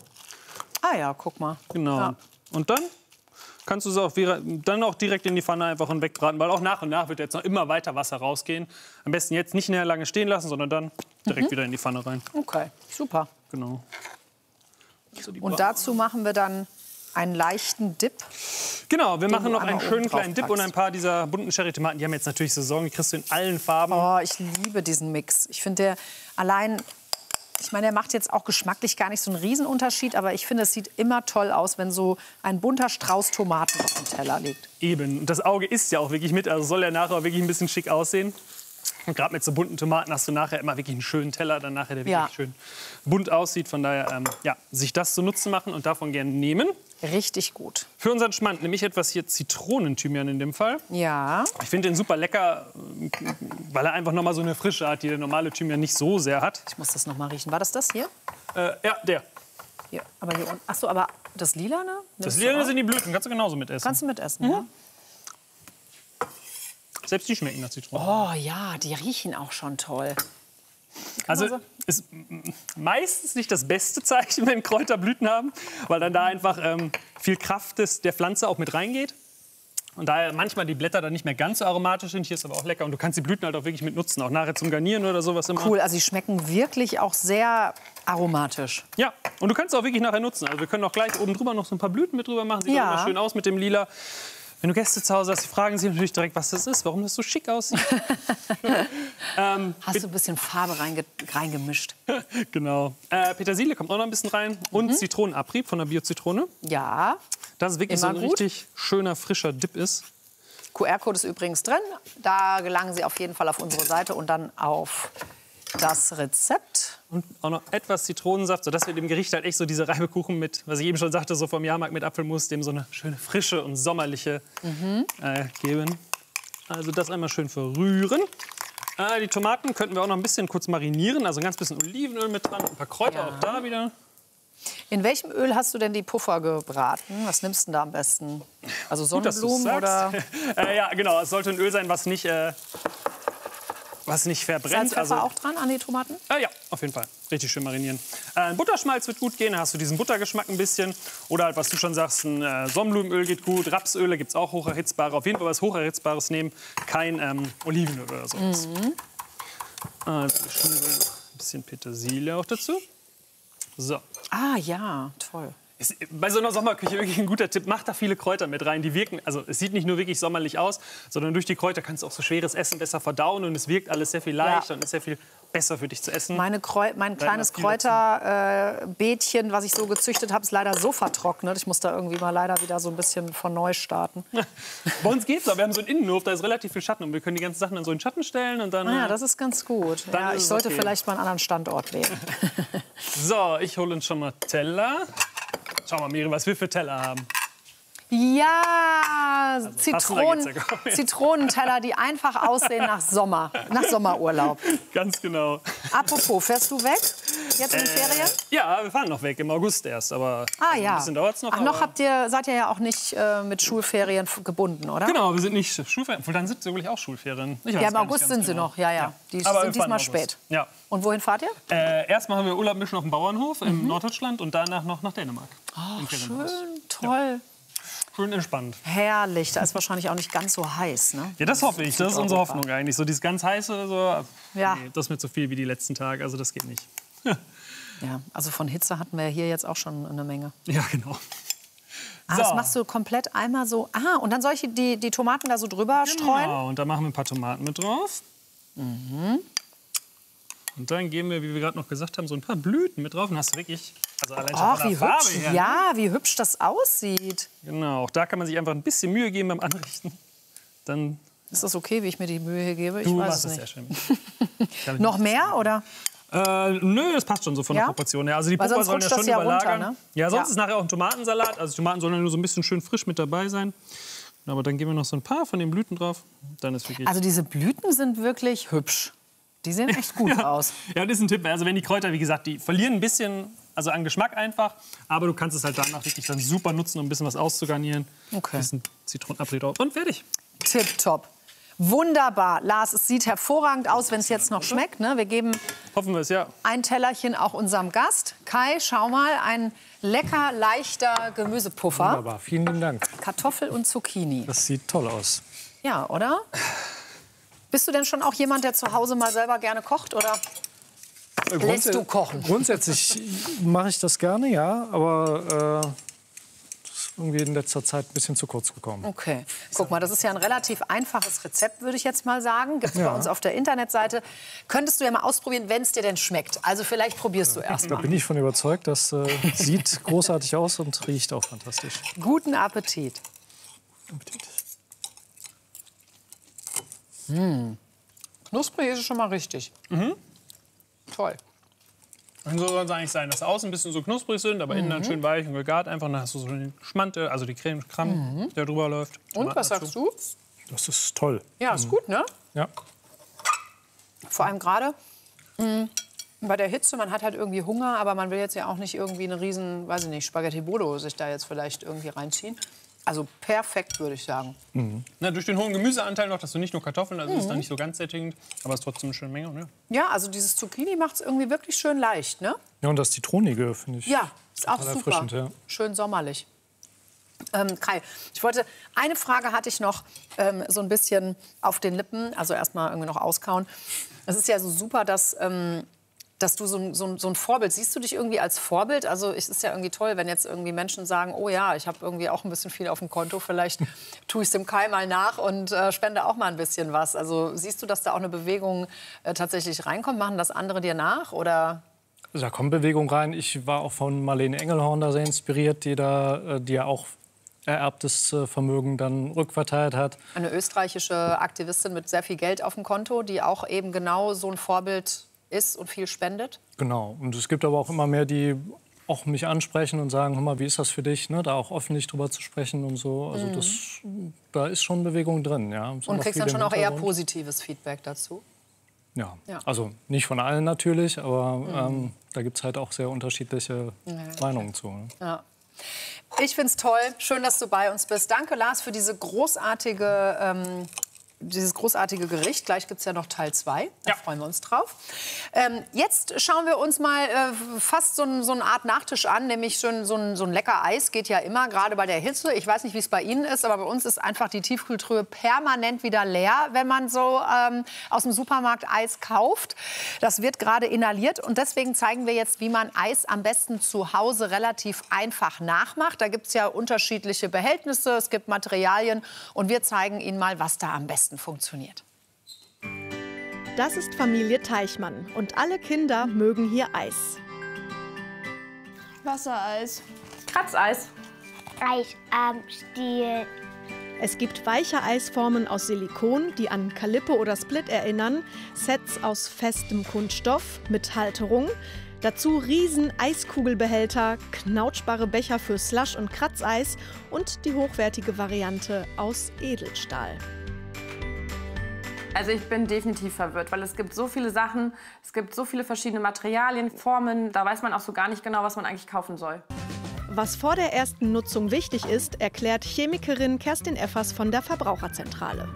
Ah ja, guck mal. Genau. Ja. Und dann kannst du es auch, dann auch direkt in die Pfanne einfach und wegbraten, weil auch nach und nach wird jetzt noch immer weiter Wasser rausgehen. Am besten jetzt nicht näher lange stehen lassen, sondern dann direkt mhm. wieder in die Pfanne rein. Okay, super. Genau. Also und dazu machen wir dann einen leichten Dip. Genau, wir machen noch einen schönen drauf kleinen Dip packst. und ein paar dieser bunten Cherry-Tomaten. Die haben jetzt natürlich Saison, die kriegst du in allen Farben. Oh, ich liebe diesen Mix. Ich finde der allein... Ich meine, der macht jetzt auch geschmacklich gar nicht so einen Riesenunterschied, aber ich finde, es sieht immer toll aus, wenn so ein bunter Strauß Tomaten auf dem Teller liegt. Eben, und das Auge isst ja auch wirklich mit, also soll ja nachher wirklich ein bisschen schick aussehen. Und gerade mit so bunten Tomaten hast du nachher immer wirklich einen schönen Teller, dann nachher der wirklich Ja. schön bunt aussieht. Von daher, ähm, ja, sich das zunutze machen und davon gerne nehmen. Richtig gut. Für unseren Schmand nehme ich etwas hier Zitronenthymian in dem Fall. Ja. Ich finde den super lecker, weil er einfach noch mal so eine Frische hat, die der normale Thymian nicht so sehr hat. Ich muss das noch mal riechen. War das das hier? Äh, ja, der. Hier, aber hier unten. Ach so, aber das Lilane? Das Nimmst Lilane du sind die Blüten, kannst du genauso mitessen. Kannst du mitessen, Mhm. ja? Selbst die schmecken nach Zitrone. Oh ja, die riechen auch schon toll. Also ist meistens nicht das beste Zeichen, wenn Kräuter Blüten haben, weil dann da einfach ähm, viel Kraft des, der Pflanze auch mit reingeht. Und daher manchmal die Blätter dann nicht mehr ganz so aromatisch sind. Hier ist aber auch lecker. Und du kannst die Blüten halt auch wirklich mit nutzen. Auch nachher zum Garnieren oder sowas immer. Cool, also sie schmecken wirklich auch sehr aromatisch. Ja, und du kannst es auch wirklich nachher nutzen. Also wir können auch gleich oben drüber noch so ein paar Blüten mit drüber machen. Sieht Ja. auch immer schön aus mit dem Lila. Wenn du Gäste zu Hause hast, die fragen sich natürlich direkt, was das ist, warum das so schick aussieht. ähm, Hast du ein bisschen Farbe reinge reingemischt? genau. Äh, Petersilie kommt auch noch ein bisschen rein. Und Mhm. Zitronenabrieb von der Bio-Zitrone. Ja. Dass es wirklich Immer so ein gut. richtig schöner, frischer Dip ist. Q R-Code ist übrigens drin. Da gelangen Sie auf jeden Fall auf unsere Seite und dann auf das Rezept. Und auch noch etwas Zitronensaft, sodass wir dem Gericht halt echt so diese Reibekuchen mit, was ich eben schon sagte, so vom Jahrmarkt mit Apfelmus, dem so eine schöne frische und sommerliche Mhm. äh, geben. Also das einmal schön verrühren. Äh, die Tomaten könnten wir auch noch ein bisschen kurz marinieren, also ein ganz bisschen Olivenöl mit dran, ein paar Kräuter Ja. auch da wieder. In welchem Öl hast du denn die Puffer gebraten? Was nimmst du da am besten? Also Gut, dass du's Sonnenblumen oder sagst. äh, ja, genau, es sollte ein Öl sein, was nicht, äh, was nicht verbrennt. Salz, Pfeffer Also, auch dran an die Tomaten? Äh, ja, auf jeden Fall. Richtig schön marinieren. Äh, Butterschmalz wird gut gehen, da hast du diesen Buttergeschmack ein bisschen. Oder halt, was du schon sagst, ein äh, Sonnenblumenöl geht gut. Rapsöle gibt es auch hocherhitzbare. Auf jeden Fall was hocherhitzbares nehmen. Kein ähm, Olivenöl oder sowas. Mhm. Also, schön ein bisschen Petersilie auch dazu. So. Ah ja, toll. Ist bei so einer Sommerküche wirklich ein guter Tipp. Mach da viele Kräuter mit rein. Die wirken, also es sieht nicht nur wirklich sommerlich aus, sondern durch die Kräuter kannst du auch so schweres Essen besser verdauen und es wirkt alles sehr viel leichter Ja. und ist sehr viel besser für dich zu essen. Meine Kreu mein Da kleines immer viel Kräuterbeetchen, was ich so gezüchtet habe, ist leider so vertrocknet. Ich muss da irgendwie mal leider wieder so ein bisschen von neu starten. Bei uns geht's aber. Wir haben so einen Innenhof, da ist relativ viel Schatten und wir können die ganzen Sachen dann so in den Schatten stellen und dann. Ah ja, äh, das ist ganz gut. Dann Ja, ist ich es sollte okay. vielleicht mal einen anderen Standort wählen. So, ich hole uns schon mal Teller. Schau mal, Miri, was wir für Teller haben. Ja, Zitronen, passender geht's ja kaum mehr. Zitronenteller, die einfach aussehen nach Sommer, nach Sommerurlaub. Ganz genau. Apropos, fährst du weg jetzt in den Ferien? Ja, wir fahren noch weg, im August erst. Aber Ah also ja. ein bisschen dauert's noch. Ach, noch aber- habt ihr, seid ihr ja auch nicht äh, mit Schulferien f- gebunden, oder? Genau, wir sind nicht Schulferien. Dann sind sie wirklich auch Schulferien. Ich weiß Ja, im gar nicht August ganz sind sie genau. noch, ja, ja. Die Aber wir sind fahren im diesmal August. spät. Ja. Und wohin fahrt ihr? Äh, erst machen wir Urlaub mischen auf dem Bauernhof in Norddeutschland und danach noch nach Dänemark. Ach, Im Ferienhaus. schön, toll. Schön entspannt. Herrlich, da ist wahrscheinlich auch nicht ganz so heiß, ne? Ja, das hoffe ich. Das ist unsere Südeuropa. Hoffnung eigentlich. So dieses ganz heiße oder so. Ja. Nee, das ist mir zu viel wie die letzten Tage. Also das geht nicht. Ja, also von Hitze hatten wir hier jetzt auch schon eine Menge. Ja, genau. Ah, So. das machst du komplett einmal so. Ah, und dann soll ich die, die Tomaten da so drüber streuen? Genau, und da machen wir ein paar Tomaten mit drauf. Mhm. Und dann geben wir, wie wir gerade noch gesagt haben, so ein paar Blüten mit drauf. Und hast du wirklich, also allein schon Ach, von wie der Farbe hübsch. her. Ja, wie hübsch das aussieht. Genau, auch da kann man sich einfach ein bisschen Mühe geben beim Anrichten. Dann Ist das okay, wie ich mir die Mühe hier gebe? Ich du weiß machst es es nicht. sehr schön. Kann ich Noch nicht mehr, oder? Äh, nö, das passt schon so von Ja? der Proportion her. Also die Weil Puffer sonst sollen ja rutscht das schon ja runter, überlagern. ne? Ja, sonst Ja. ist nachher auch ein Tomatensalat. Also die Tomaten sollen ja nur so ein bisschen schön frisch mit dabei sein. Aber dann geben wir noch so ein paar von den Blüten drauf. Dann ist wirklich. Also diese Blüten sind wirklich hübsch. Die sehen echt gut aus. Ja, das ist ein Tipp. Also wenn die Kräuter, wie gesagt, die verlieren ein bisschen, also an Geschmack einfach. Aber du kannst es halt danach wirklich dann super nutzen, um ein bisschen was auszugarnieren. Okay. Ein bisschen Zitronenabrieb drauf und fertig. Tipptopp. Wunderbar. Lars, es sieht hervorragend aus, wenn es jetzt noch schmeckt. Ne? Wir geben Hoffen wir es, ja. ein Tellerchen auch unserem Gast. Kai, schau mal, ein lecker, leichter Gemüsepuffer. Wunderbar, vielen lieben Dank. Kartoffel und Zucchini. Das sieht toll aus. Ja, oder? Bist du denn schon auch jemand, der zu Hause mal selber gerne kocht, oder lässt du kochen? Grundsätzlich mache ich das gerne, ja, aber äh, das ist irgendwie in letzter Zeit ein bisschen zu kurz gekommen. Okay. Guck mal, das ist ja ein relativ einfaches Rezept, würde ich jetzt mal sagen. Gibt es Ja. bei uns auf der Internetseite. Könntest du ja mal ausprobieren, wenn es dir denn schmeckt. Also vielleicht probierst du erst Da mal. bin ich von überzeugt, das äh, sieht großartig aus und riecht auch fantastisch. Guten Appetit. Mmh. Knusprig ist es schon mal richtig. Mhm. Toll. Und so soll es eigentlich sein, dass außen ein bisschen so knusprig sind, aber innen dann schön weich und gegart. Einfach dann hast du so den Schmante, also die Creme, Kram, der drüber läuft. Und was sagst du? Das ist toll. Ja, ist gut, ne? Ja. Vor allem gerade mh, bei der Hitze, man hat halt irgendwie Hunger, aber man will jetzt ja auch nicht irgendwie eine riesen, weiß ich nicht, Spaghetti Bolo sich da jetzt vielleicht irgendwie reinziehen. Also perfekt, würde ich sagen. Na, durch den hohen Gemüseanteil noch, dass du nicht nur Kartoffeln, also ist dann nicht so ganz sättigend, aber es ist trotzdem eine schöne Menge. Ne? Ja, also dieses Zucchini macht es irgendwie wirklich schön leicht, ne? Ja, und das Zitronige finde ich. Ja, ist auch total super. erfrischend, ja. Schön sommerlich. Ähm, Kai, ich wollte, eine Frage hatte ich noch ähm, so ein bisschen auf den Lippen, also erstmal irgendwie noch auskauen. Es ist ja so super, dass, ähm, dass du so, so, so ein Vorbild, siehst du dich irgendwie als Vorbild? Also es ist ja irgendwie toll, wenn jetzt irgendwie Menschen sagen, oh ja, ich habe irgendwie auch ein bisschen viel auf dem Konto, vielleicht tue ich es dem Kai mal nach und äh, spende auch mal ein bisschen was. Also siehst du, dass da auch eine Bewegung äh, tatsächlich reinkommt? Machen das andere dir nach, oder? Also da kommt Bewegung rein. Ich war auch von Marlene Engelhorn da sehr inspiriert, die da, die ja auch ererbtes Vermögen dann rückverteilt hat. Eine österreichische Aktivistin mit sehr viel Geld auf dem Konto, die auch eben genau so ein Vorbild ist und viel spendet? Genau. Und es gibt aber auch immer mehr, die auch mich ansprechen und sagen, hör mal, wie ist das für dich, ne? Da auch öffentlich drüber zu sprechen und so. Also mhm. das, da ist schon Bewegung drin. Ja. Und kriegst dann schon auch eher positives Feedback dazu? Ja. ja, also nicht von allen natürlich, aber mhm. ähm, da gibt es halt auch sehr unterschiedliche ja, Meinungen zu. Ne? Ja. Ich finde es toll. Schön, dass du bei uns bist. Danke, Lars, für diese großartige, ähm, dieses großartige Gericht. Gleich gibt es ja noch Teil zwei. Da ja. freuen wir uns drauf. Ähm, jetzt schauen wir uns mal äh, fast so, ein, so eine Art Nachtisch an, nämlich schon so ein, so ein lecker Eis. Geht ja immer, gerade bei der Hitze. Ich weiß nicht, wie es bei Ihnen ist, aber bei uns ist einfach die Tiefkühltruhe permanent wieder leer, wenn man so ähm, aus dem Supermarkt Eis kauft. Das wird gerade inhaliert und deswegen zeigen wir jetzt, wie man Eis am besten zu Hause relativ einfach nachmacht. Da gibt es ja unterschiedliche Behältnisse, es gibt Materialien und wir zeigen Ihnen mal, was da am besten funktioniert. Das ist Familie Teichmann und alle Kinder mögen hier Eis. Wassereis. Kratzeis. Eis am Stiel. Es gibt weiche Eisformen aus Silikon, die an Calippo oder Split erinnern, Sets aus festem Kunststoff mit Halterung, dazu riesen Eiskugelbehälter, knautschbare Becher für Slush und Kratzeis und die hochwertige Variante aus Edelstahl. Also ich bin definitiv verwirrt, weil es gibt so viele Sachen, es gibt so viele verschiedene Materialien, Formen, da weiß man auch so gar nicht genau, was man eigentlich kaufen soll. Was vor der ersten Nutzung wichtig ist, erklärt Chemikerin Kerstin Effers von der Verbraucherzentrale.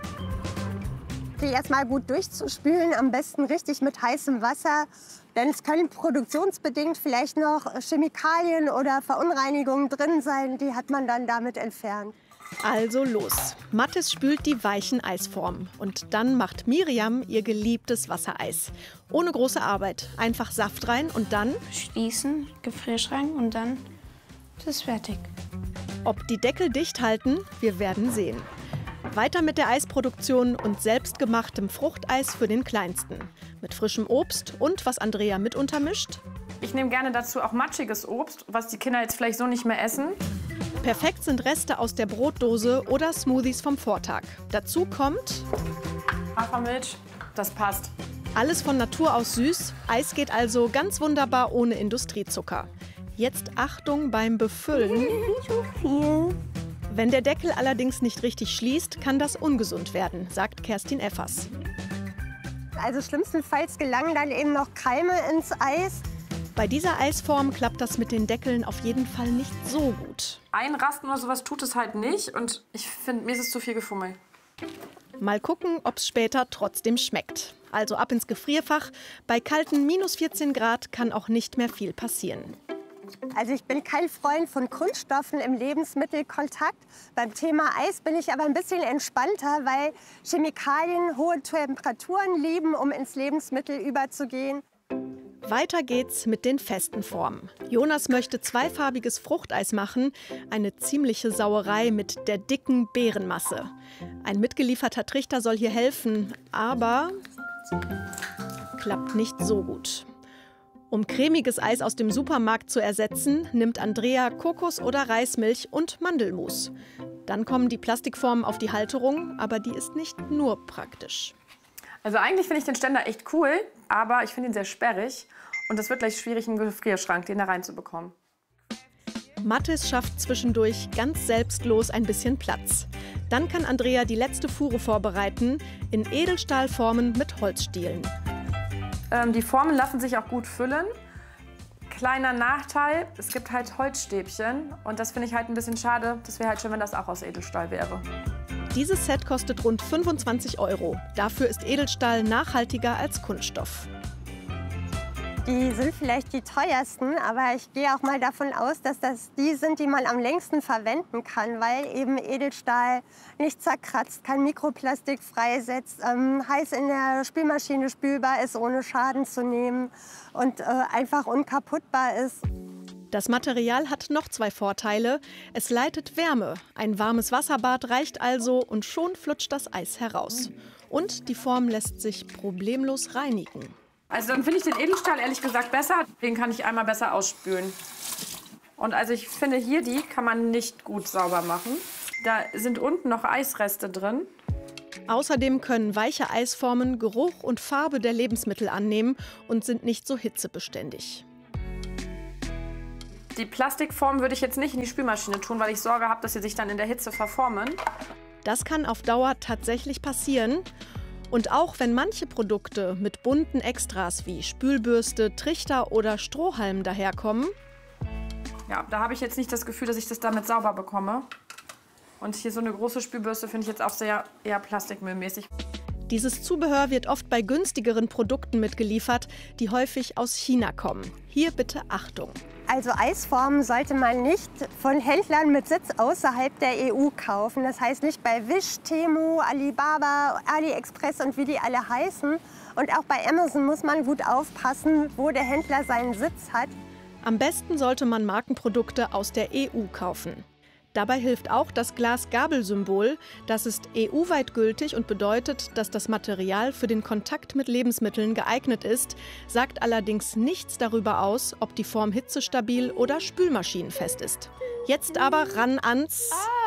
Die erstmal gut durchzuspülen, am besten richtig mit heißem Wasser. Denn es können produktionsbedingt vielleicht noch Chemikalien oder Verunreinigungen drin sein, die hat man dann damit entfernt. Also los. Mathis spült die weichen Eisformen. Und dann macht Miriam ihr geliebtes Wassereis. Ohne große Arbeit. Einfach Saft rein und dann schließen, Gefrierschrank und dann ist es fertig. Ob die Deckel dicht halten, wir werden sehen. Weiter mit der Eisproduktion und selbstgemachtem Fruchteis für den Kleinsten. Mit frischem Obst und was Andrea mit untermischt. Ich nehme gerne dazu auch matschiges Obst, was die Kinder jetzt vielleicht so nicht mehr essen. Perfekt sind Reste aus der Brotdose oder Smoothies vom Vortag. Dazu kommt Hafermilch, das passt. Alles von Natur aus süß. Eis geht also ganz wunderbar ohne Industriezucker. Jetzt Achtung beim Befüllen. Nicht so viel. Wenn der Deckel allerdings nicht richtig schließt, kann das ungesund werden, sagt Kerstin Effers. Also schlimmstenfalls gelangen dann eben noch Keime ins Eis. Bei dieser Eisform klappt das mit den Deckeln auf jeden Fall nicht so gut. Einrasten oder sowas tut es halt nicht und ich finde, mir ist es zu viel Gefummel. Mal gucken, ob es später trotzdem schmeckt. Also ab ins Gefrierfach. Bei kalten minus vierzehn Grad kann auch nicht mehr viel passieren. Also ich bin kein Freund von Kunststoffen im Lebensmittelkontakt. Beim Thema Eis bin ich aber ein bisschen entspannter, weil Chemikalien hohe Temperaturen lieben, um ins Lebensmittel überzugehen. Weiter geht's mit den festen Formen. Jonas möchte zweifarbiges Fruchteis machen, eine ziemliche Sauerei mit der dicken Beerenmasse. Ein mitgelieferter Trichter soll hier helfen, aber klappt nicht so gut. Um cremiges Eis aus dem Supermarkt zu ersetzen, nimmt Andrea Kokos- oder Reismilch und Mandelmus. Dann kommen die Plastikformen auf die Halterung, aber die ist nicht nur praktisch. Also eigentlich finde ich den Ständer echt cool, aber ich finde ihn sehr sperrig. Und es wird gleich schwierig, einen Gefrierschrank, den da reinzubekommen. Mathis schafft zwischendurch ganz selbstlos ein bisschen Platz. Dann kann Andrea die letzte Fuhre vorbereiten, in Edelstahlformen mit Holzstielen. Ähm, die Formen lassen sich auch gut füllen. Kleiner Nachteil, es gibt halt Holzstäbchen. Und das finde ich halt ein bisschen schade. Das wäre halt schön, wenn das auch aus Edelstahl wäre. Dieses Set kostet rund fünfundzwanzig Euro. Dafür ist Edelstahl nachhaltiger als Kunststoff. Die sind vielleicht die teuersten, aber ich gehe auch mal davon aus, dass das die sind, die man am längsten verwenden kann, weil eben Edelstahl nicht zerkratzt, kein Mikroplastik freisetzt, ähm, heiß in der Spülmaschine spülbar ist, ohne Schaden zu nehmen und äh, einfach unkaputtbar ist. Das Material hat noch zwei Vorteile. Es leitet Wärme. Ein warmes Wasserbad reicht also und schon flutscht das Eis heraus. Und die Form lässt sich problemlos reinigen. Also dann finde ich den Edelstahl ehrlich gesagt besser. Den kann ich einmal besser ausspülen. Und also ich finde hier, die kann man nicht gut sauber machen. Da sind unten noch Eisreste drin. Außerdem können weiche Eisformen Geruch und Farbe der Lebensmittel annehmen und sind nicht so hitzebeständig. Die Plastikform würde ich jetzt nicht in die Spülmaschine tun, weil ich Sorge habe, dass sie sich dann in der Hitze verformen. Das kann auf Dauer tatsächlich passieren. Und auch wenn manche Produkte mit bunten Extras wie Spülbürste, Trichter oder Strohhalm daherkommen, ja, da habe ich jetzt nicht das Gefühl, dass ich das damit sauber bekomme. Und hier so eine große Spülbürste finde ich jetzt auch sehr eher plastikmüllmäßig. Dieses Zubehör wird oft bei günstigeren Produkten mitgeliefert, die häufig aus China kommen. Hier bitte Achtung. Also Eisformen sollte man nicht von Händlern mit Sitz außerhalb der E U kaufen. Das heißt nicht bei Wish, Temu, Alibaba, AliExpress und wie die alle heißen. Und auch bei Amazon muss man gut aufpassen, wo der Händler seinen Sitz hat. Am besten sollte man Markenprodukte aus der E U kaufen. Dabei hilft auch das Glas-Gabel-Symbol. Das ist E U-weit gültig und bedeutet, dass das Material für den Kontakt mit Lebensmitteln geeignet ist, sagt allerdings nichts darüber aus, ob die Form hitzestabil oder spülmaschinenfest ist. Jetzt aber ran ans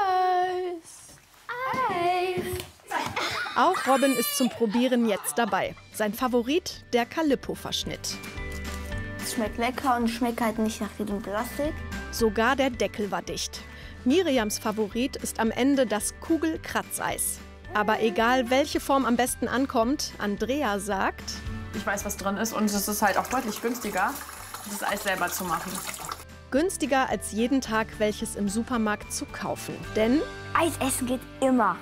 Eis. Eis. Auch Robin ist zum Probieren jetzt dabei. Sein Favorit, der Calippo-Verschnitt. Es schmeckt lecker und schmeckt halt nicht nach jedem Plastik. Sogar der Deckel war dicht. Miriams Favorit ist am Ende das Kugelkratzeis. Aber egal, welche Form am besten ankommt, Andrea sagt: Ich weiß, was drin ist und es ist halt auch deutlich günstiger, das Eis selber zu machen. Günstiger als jeden Tag welches im Supermarkt zu kaufen. Denn Eis essen geht immer.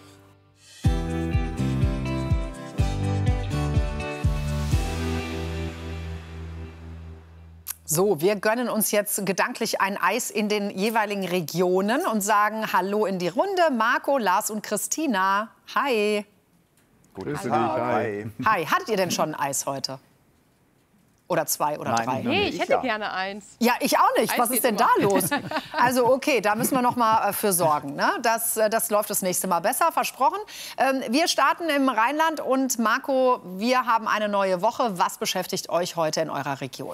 So, wir gönnen uns jetzt gedanklich ein Eis in den jeweiligen Regionen und sagen Hallo in die Runde. Marco, Lars und Christina. Hi. Grüße dich. Hi. Hi. Hattet ihr denn schon ein Eis heute? Oder zwei oder Nein, drei? nee, ich hätte ja. gerne eins. Ja, ich auch nicht. Eis Was ist denn da los? Also okay, da müssen wir noch mal für sorgen. Ne? Das, das läuft das nächste Mal besser, versprochen. Ähm, wir starten im Rheinland und Marco, wir haben eine neue Woche. Was beschäftigt euch heute in eurer Region?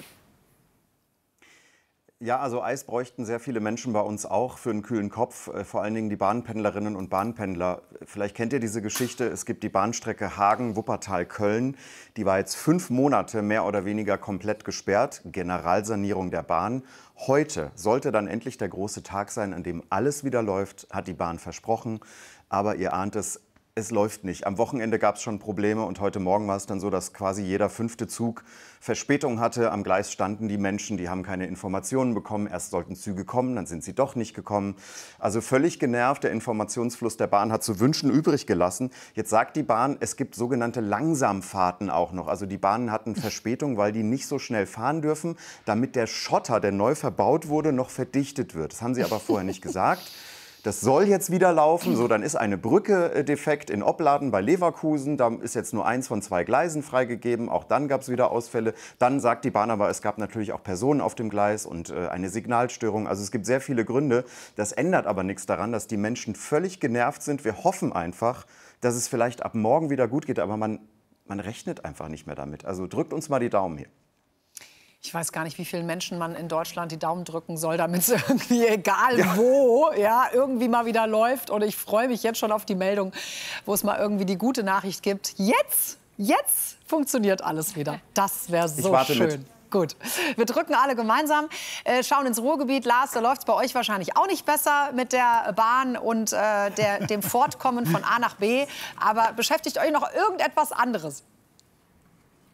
Ja, also Eis bräuchten sehr viele Menschen bei uns auch für einen kühlen Kopf, vor allen Dingen die Bahnpendlerinnen und Bahnpendler. Vielleicht kennt ihr diese Geschichte, es gibt die Bahnstrecke Hagen-Wuppertal-Köln. Die war jetzt fünf Monate mehr oder weniger komplett gesperrt, Generalsanierung der Bahn. Heute sollte dann endlich der große Tag sein, an dem alles wieder läuft, hat die Bahn versprochen. Aber ihr ahnt es, es läuft nicht. Am Wochenende gab es schon Probleme und heute Morgen war es dann so, dass quasi jeder fünfte Zug Verspätung hatte. Am Gleis standen die Menschen, die haben keine Informationen bekommen. Erst sollten Züge kommen, dann sind sie doch nicht gekommen. Also völlig genervt. Der Informationsfluss der Bahn hat zu wünschen übrig gelassen. Jetzt sagt die Bahn, es gibt sogenannte Langsamfahrten auch noch. Also die Bahnen hatten Verspätung, weil die nicht so schnell fahren dürfen, damit der Schotter, der neu verbaut wurde, noch verdichtet wird. Das haben sie aber vorher nicht gesagt. Das soll jetzt wieder laufen. So, dann ist eine Brücke äh, defekt in Opladen bei Leverkusen. Da ist jetzt nur eins von zwei Gleisen freigegeben. Auch dann gab es wieder Ausfälle. Dann sagt die Bahn aber, es gab natürlich auch Personen auf dem Gleis und äh, eine Signalstörung. Also es gibt sehr viele Gründe. Das ändert aber nichts daran, dass die Menschen völlig genervt sind. Wir hoffen einfach, dass es vielleicht ab morgen wieder gut geht. Aber man, man rechnet einfach nicht mehr damit. Also drückt uns mal die Daumen hier. Ich weiß gar nicht, wie vielen Menschen man in Deutschland die Daumen drücken soll, damit es irgendwie, egal ja. wo, ja, irgendwie mal wieder läuft. Und ich freue mich jetzt schon auf die Meldung, wo es mal irgendwie die gute Nachricht gibt. Jetzt, jetzt funktioniert alles wieder. Das wäre so ich warte schön. Mit. Gut, wir drücken alle gemeinsam, äh, schauen ins Ruhrgebiet. Lars, da läuft es bei euch wahrscheinlich auch nicht besser mit der Bahn und äh, der, dem Fortkommen von A nach B. Aber beschäftigt euch noch irgendetwas anderes?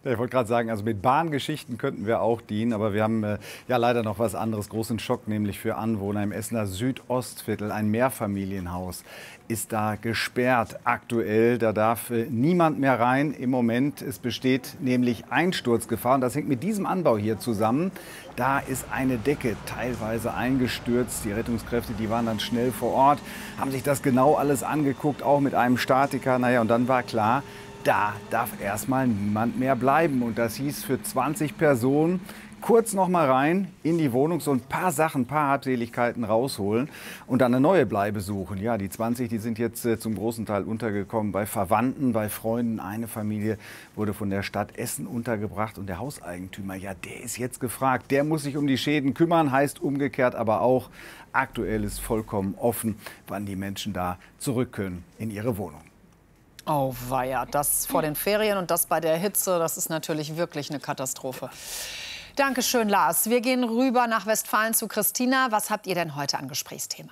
Ich wollte gerade sagen, also mit Bahngeschichten könnten wir auch dienen, aber wir haben äh, ja leider noch was anderes, großen Schock, nämlich für Anwohner im Essener Südostviertel. Ein Mehrfamilienhaus ist da gesperrt aktuell. Da darf äh, niemand mehr rein im Moment. Es besteht nämlich Einsturzgefahr und das hängt mit diesem Anbau hier zusammen. Da ist eine Decke teilweise eingestürzt. Die Rettungskräfte, die waren dann schnell vor Ort, haben sich das genau alles angeguckt, auch mit einem Statiker. Naja, und dann war klar, da darf erstmal niemand mehr bleiben. Und das hieß für zwanzig Personen kurz noch mal rein in die Wohnung, so ein paar Sachen, ein paar Habseligkeiten rausholen und dann eine neue Bleibe suchen. Ja, die zwanzig, die sind jetzt äh, zum großen Teil untergekommen bei Verwandten, bei Freunden. Eine Familie wurde von der Stadt Essen untergebracht und der Hauseigentümer, ja, der ist jetzt gefragt. Der muss sich um die Schäden kümmern, heißt umgekehrt aber auch, aktuell ist vollkommen offen, wann die Menschen da zurück können in ihre Wohnung. Oh weia, das vor den Ferien und das bei der Hitze, das ist natürlich wirklich eine Katastrophe. Dankeschön, Lars. Wir gehen rüber nach Westfalen zu Christina. Was habt ihr denn heute an Gesprächsthema?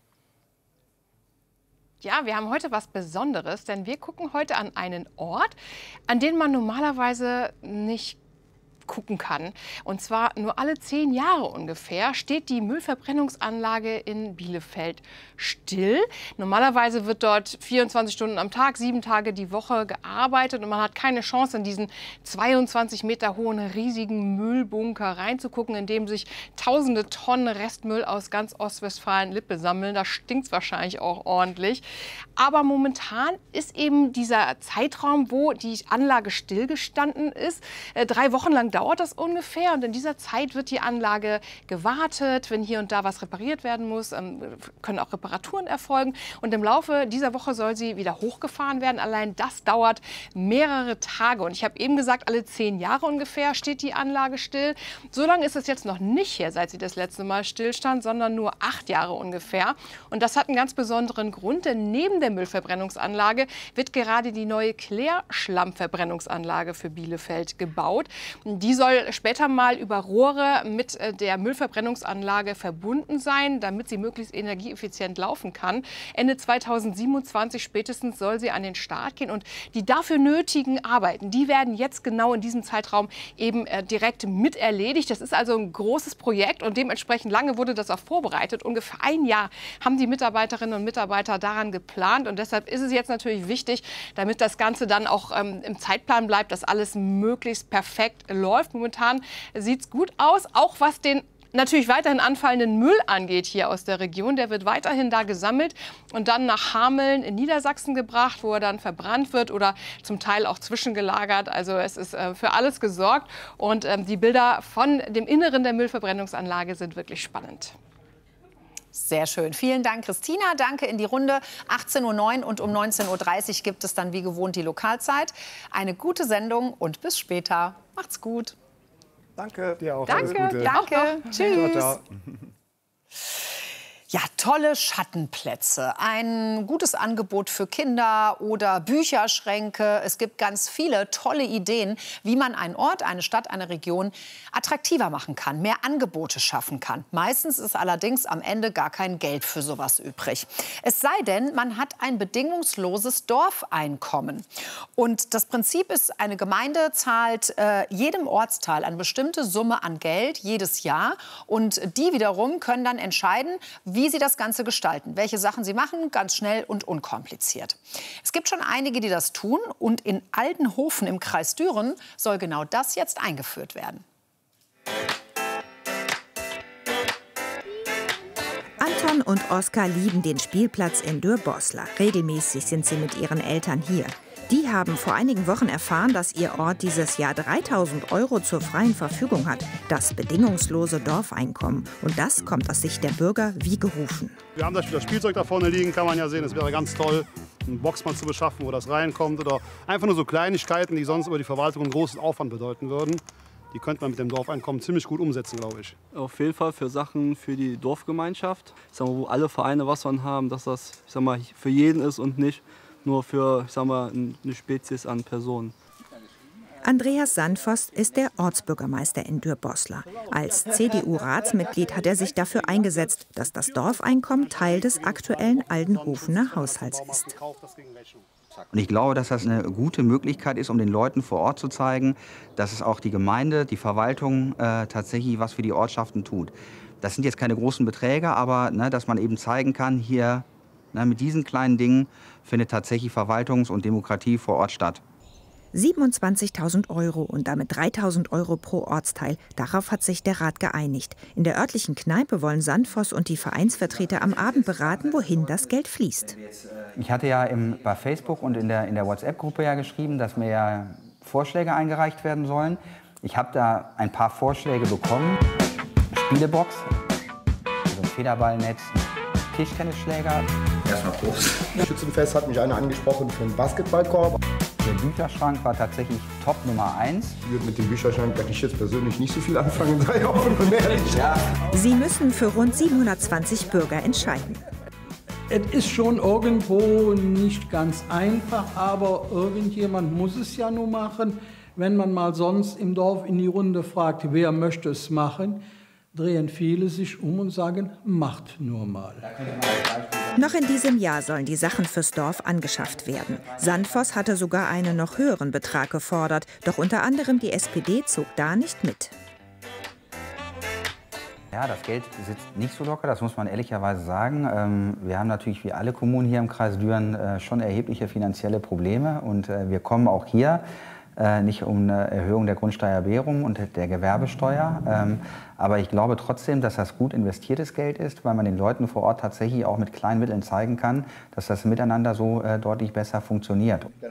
Ja, wir haben heute was Besonderes, denn wir gucken heute an einen Ort, an den man normalerweise nicht gucken kann. Und zwar nur alle zehn Jahre ungefähr steht die Müllverbrennungsanlage in Bielefeld still. Normalerweise wird dort vierundzwanzig Stunden am Tag, sieben Tage die Woche gearbeitet und man hat keine Chance, in diesen zweiundzwanzig Meter hohen riesigen Müllbunker reinzugucken, in dem sich tausende Tonnen Restmüll aus ganz Ostwestfalen-Lippe sammeln. Da stinkt es wahrscheinlich auch ordentlich. Aber momentan ist eben dieser Zeitraum, wo die Anlage stillgestanden ist, äh, drei Wochen lang dauert das ungefähr. Und in dieser Zeit wird die Anlage gewartet. Wenn hier und da was repariert werden muss, ähm, können auch Reparaturen erfolgen. Und im Laufe dieser Woche soll sie wieder hochgefahren werden. Allein das dauert mehrere Tage. Und ich habe eben gesagt, alle zehn Jahre ungefähr steht die Anlage still. So lange ist es jetzt noch nicht her, seit sie das letzte Mal stillstand, sondern nur acht Jahre ungefähr. Und das hat einen ganz besonderen Grund, denn neben der Müllverbrennungsanlage wird gerade die neue Klärschlammverbrennungsanlage für Bielefeld gebaut. Die soll später mal über Rohre mit der Müllverbrennungsanlage verbunden sein, damit sie möglichst energieeffizient laufen kann. Ende zweitausendsiebenundzwanzig spätestens soll sie an den Start gehen. Und die dafür nötigen Arbeiten, die werden jetzt genau in diesem Zeitraum eben äh, direkt mit erledigt. Das ist also ein großes Projekt und dementsprechend lange wurde das auch vorbereitet. Ungefähr ein Jahr haben die Mitarbeiterinnen und Mitarbeiter daran geplant. Und deshalb ist es jetzt natürlich wichtig, damit das Ganze dann auch ähm, im Zeitplan bleibt, dass alles möglichst perfekt läuft. Momentan sieht es gut aus, auch was den natürlich weiterhin anfallenden Müll angeht hier aus der Region. Der wird weiterhin da gesammelt und dann nach Hameln in Niedersachsen gebracht, wo er dann verbrannt wird oder zum Teil auch zwischengelagert. Also es ist äh, für alles gesorgt und ähm, die Bilder von dem Inneren der Müllverbrennungsanlage sind wirklich spannend. Sehr schön. Vielen Dank, Christina. Danke in die Runde. achtzehn Uhr neun und um neunzehn Uhr dreißig gibt es dann wie gewohnt die Lokalzeit. Eine gute Sendung und bis später. Macht's gut. Danke. Dir auch. Danke. Alles Gute. Danke. Tschüss. Ciao, ciao. Ja, tolle Schattenplätze, ein gutes Angebot für Kinder oder Bücherschränke. Es gibt ganz viele tolle Ideen, wie man einen Ort, eine Stadt, eine Region attraktiver machen kann, mehr Angebote schaffen kann. Meistens ist allerdings am Ende gar kein Geld für sowas übrig. Es sei denn, man hat ein bedingungsloses Dorfeinkommen. Und das Prinzip ist, eine Gemeinde zahlt äh, jedem Ortsteil eine bestimmte Summe an Geld jedes Jahr. Und die wiederum können dann entscheiden, wie wie sie das Ganze gestalten, welche Sachen sie machen, ganz schnell und unkompliziert. Es gibt schon einige, die das tun und in Aldenhofen im Kreis Düren soll genau das jetzt eingeführt werden. Anton und Oskar lieben den Spielplatz in Dürr-Boslar. Regelmäßig sind sie mit ihren Eltern hier. Die haben vor einigen Wochen erfahren, dass ihr Ort dieses Jahr dreitausend Euro zur freien Verfügung hat. Das bedingungslose Dorfeinkommen. Und das kommt aus Sicht der Bürger wie gerufen. Wir haben das Spielzeug da vorne liegen, kann man ja sehen. Es wäre ganz toll, einen Boxmann zu beschaffen, wo das reinkommt. Oder einfach nur so Kleinigkeiten, die sonst über die Verwaltung einen großen Aufwand bedeuten würden. Die könnte man mit dem Dorfeinkommen ziemlich gut umsetzen, glaube ich. Auf jeden Fall für Sachen für die Dorfgemeinschaft, ich sag mal, wo alle Vereine was von haben, dass das ich sag mal, für jeden ist und nicht nur für ich sag mal, eine Spezies an Personen. Andreas Sandvost ist der Ortsbürgermeister in Dürr-Boslar. Als C D U-Ratsmitglied hat er sich dafür eingesetzt, dass das Dorfeinkommen Teil des aktuellen Aldenhofener Haushalts ist. Und ich glaube, dass das eine gute Möglichkeit ist, um den Leuten vor Ort zu zeigen, dass es auch die Gemeinde, die Verwaltung äh, tatsächlich was für die Ortschaften tut. Das sind jetzt keine großen Beträge, aber ne, dass man eben zeigen kann, hier ne, mit diesen kleinen Dingen findet tatsächlich Verwaltungs- und Demokratie vor Ort statt. siebenundzwanzigtausend Euro und damit dreitausend Euro pro Ortsteil. Darauf hat sich der Rat geeinigt. In der örtlichen Kneipe wollen Sandvoss und die Vereinsvertreter am Abend beraten, wohin das Geld fließt. Ich hatte ja im, bei Facebook und in der, in der WhatsApp-Gruppe ja geschrieben, dass mir ja Vorschläge eingereicht werden sollen. Ich habe da ein paar Vorschläge bekommen. Spielebox, also ein Federballnetz, Tischtennisschläger. Erstmal Prost. Schützenfest hat mich einer angesprochen für einen Basketballkorb. Der Bücherschrank war tatsächlich Top Nummer eins. Ich würde mit dem Bücherschrank kann ich jetzt persönlich nicht so viel anfangen, sei offen und ehrlich. Ja. Sie müssen für rund siebenhundertzwanzig Bürger entscheiden. Es ist schon irgendwo nicht ganz einfach, aber irgendjemand muss es ja nur machen. Wenn man mal sonst im Dorf in die Runde fragt, wer möchte es machen, drehen viele sich um und sagen, macht nur mal. Noch in diesem Jahr sollen die Sachen fürs Dorf angeschafft werden. Sandvoss hatte sogar einen noch höheren Betrag gefordert, doch unter anderem die S P D zog da nicht mit. Ja, das Geld sitzt nicht so locker, das muss man ehrlicherweise sagen. Ähm, wir haben natürlich wie alle Kommunen hier im Kreis Düren äh, schon erhebliche finanzielle Probleme und äh, wir kommen auch hier äh, nicht um eine Erhöhung der Grundsteuer rum und der Gewerbesteuer. Ähm, aber ich glaube trotzdem, dass das gut investiertes Geld ist, weil man den Leuten vor Ort tatsächlich auch mit kleinen Mitteln zeigen kann, dass das Miteinander so äh, deutlich besser funktioniert. Genau.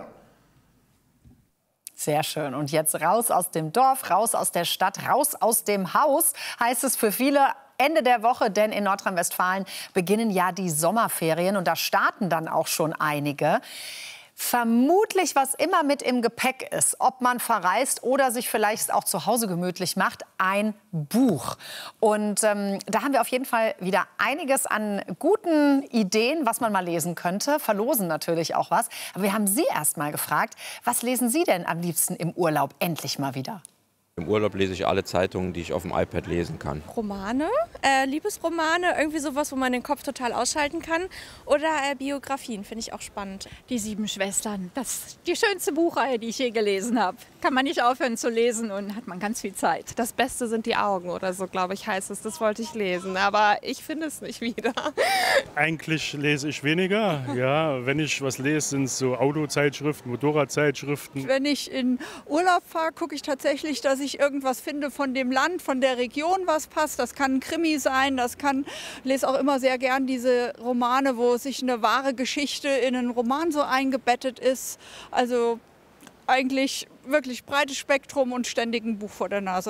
Sehr schön. Und jetzt raus aus dem Dorf, raus aus der Stadt, raus aus dem Haus, heißt es für viele Ende der Woche, denn in Nordrhein-Westfalen beginnen ja die Sommerferien und da starten dann auch schon einige. Vermutlich, was immer mit im Gepäck ist, ob man verreist oder sich vielleicht auch zu Hause gemütlich macht, ein Buch. Und ähm, da haben wir auf jeden Fall wieder einiges an guten Ideen, was man mal lesen könnte. Verlosen natürlich auch was. Aber wir haben Sie erst mal gefragt, was lesen Sie denn am liebsten im Urlaub endlich mal wieder? Im Urlaub lese ich alle Zeitungen, die ich auf dem iPad lesen kann. Romane, äh, Liebesromane, irgendwie sowas, wo man den Kopf total ausschalten kann. Oder äh, Biografien, finde ich auch spannend. Die Sieben Schwestern, das ist die schönste Buchreihe, die ich je gelesen habe. Kann man nicht aufhören zu lesen und hat man ganz viel Zeit. Das Beste sind die Augen oder so, glaube ich, heißt es. Das wollte ich lesen, aber ich finde es nicht wieder. Eigentlich lese ich weniger. Ja, wenn ich was lese, sind es so Autozeitschriften, Motorradzeitschriften. Wenn ich in Urlaub fahre, gucke ich tatsächlich, dass ich irgendwas finde von dem Land, von der Region, was passt. Das kann ein Krimi sein, das kann, ich lese auch immer sehr gern diese Romane, wo sich eine wahre Geschichte in einen Roman so eingebettet ist. Also eigentlich wirklich breites Spektrum und ständig ein Buch vor der Nase.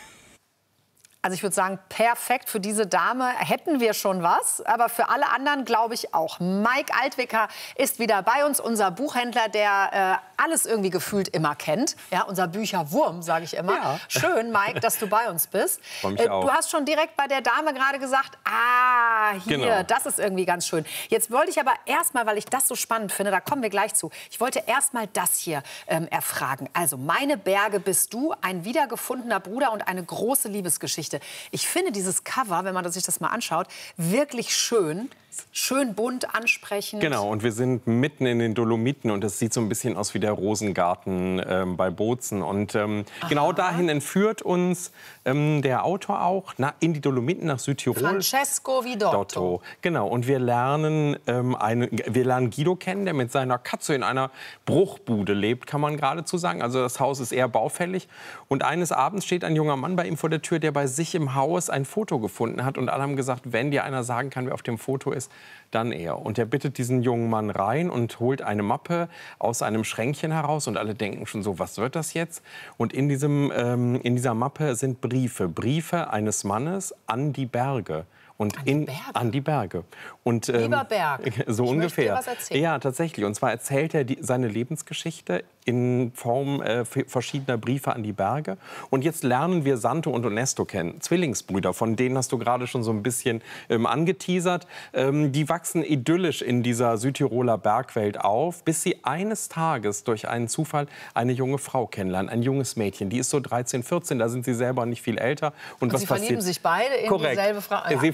Also ich würde sagen, perfekt für diese Dame hätten wir schon was, aber für alle anderen glaube ich auch. Mike Altwicker ist wieder bei uns, unser Buchhändler, der äh, alles irgendwie gefühlt immer kennt. Ja, unser Bücherwurm, sage ich immer. Ja. Schön, Mike, dass du bei uns bist. Freu mich äh, auch. Du hast schon direkt bei der Dame gerade gesagt, ah, hier, genau. Das ist irgendwie ganz schön. Jetzt wollte ich aber erstmal, weil ich das so spannend finde, da kommen wir gleich zu, ich wollte erstmal das hier ähm, erfragen. Also, meine Berge bist du, ein wiedergefundener Bruder und eine große Liebesgeschichte. Ich finde dieses Cover, wenn man sich das mal anschaut, wirklich schön. Schön bunt, ansprechend. Genau, und wir sind mitten in den Dolomiten und es sieht so ein bisschen aus wie der Rosengarten ähm, bei Bozen. Und ähm, genau dahin entführt uns ähm, der Autor auch na, in die Dolomiten nach Südtirol. Francesco Vidotto. Dotto. Genau, und wir lernen, ähm, eine, wir lernen Guido kennen, der mit seiner Katze in einer Bruchbude lebt, kann man geradezu sagen. Also das Haus ist eher baufällig. Und eines Abends steht ein junger Mann bei ihm vor der Tür, der bei sich im Haus ein Foto gefunden hat. Und alle haben gesagt, wenn dir einer sagen kann, wer auf dem Foto ist, dann er. Und er bittet diesen jungen Mann rein und holt eine Mappe aus einem Schränkchen heraus. Und alle denken schon so, was wird das jetzt? Und in, diesem, ähm, in dieser Mappe sind Briefe. Briefe eines Mannes an die Berge. Und an, die in, an die Berge. Und, ähm, Lieber Berg, so ich ungefähr. möchte dir was erzählen. Ja, tatsächlich. Und zwar erzählt er die, seine Lebensgeschichte in Form äh, verschiedener Briefe an die Berge. Und jetzt lernen wir Santo und Onesto kennen, Zwillingsbrüder, von denen hast du gerade schon so ein bisschen ähm, angeteasert. Ähm, die wachsen idyllisch in dieser Südtiroler Bergwelt auf, bis sie eines Tages durch einen Zufall eine junge Frau kennenlernen, ein junges Mädchen. Die ist so dreizehn, vierzehn, da sind sie selber nicht viel älter. Und, Und was sie passiert? verlieben sich beide in Korrekt. dieselbe Frau. Ja, Sie na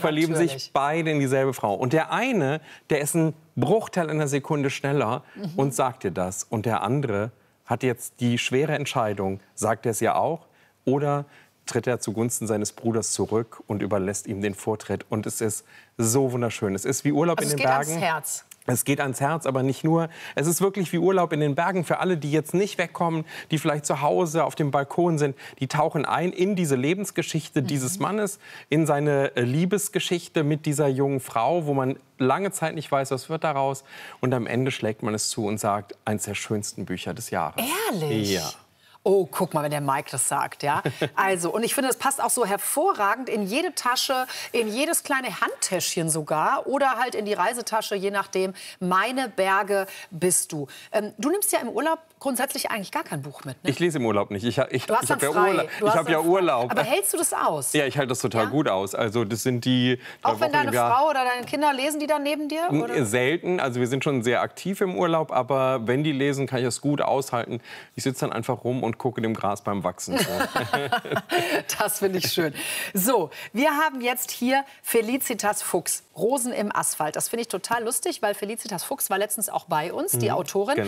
verlieben Natürlich. sich beide in dieselbe Frau. Und der eine, der ist ein Bruchteil einer Sekunde schneller Mhm. und sagt dir das. Und der andere hat jetzt die schwere Entscheidung, sagt er es ja auch, oder tritt er zugunsten seines Bruders zurück und überlässt ihm den Vortritt. Und es ist so wunderschön. Es ist wie Urlaub Also in es den geht Bergen. ans Herz. Es geht ans Herz, aber nicht nur. Es ist wirklich wie Urlaub in den Bergen für alle, die jetzt nicht wegkommen, die vielleicht zu Hause auf dem Balkon sind. Die tauchen ein in diese Lebensgeschichte dieses Mannes, in seine äh, Liebesgeschichte mit dieser jungen Frau, wo man lange Zeit nicht weiß, was wird daraus. Und am Ende schlägt man es zu und sagt, eines der schönsten Bücher des Jahres. Ehrlich? Ja. Oh, guck mal, wenn der Mike das sagt, ja. Also, und ich finde, das passt auch so hervorragend in jede Tasche, in jedes kleine Handtäschchen sogar oder halt in die Reisetasche, je nachdem. Meine Berge bist du. Ähm, du nimmst ja im Urlaub grundsätzlich eigentlich gar kein Buch mit, ne? Ich lese im Urlaub nicht. Ich, ich, Du hast ich dann habe ja frei. Urlaub. Du Ich hast habe ja dann frei. Urlaub. Aber hältst du das aus? Ja, ich halte das total gut aus. Also das sind die drei Auch wenn Wochen deine im Jahr. Frau oder deine Kinder lesen, die dann neben dir? Oder? Selten. Also wir sind schon sehr aktiv im Urlaub, aber wenn die lesen, kann ich das gut aushalten. Ich sitze dann einfach rum und gucke dem Gras beim Wachsen zu. Das finde ich schön. So, wir haben jetzt hier Felicitas Fuchs, Rosen im Asphalt. Das finde ich total lustig, weil Felicitas Fuchs war letztens auch bei uns, die Mhm, Autorin. genau.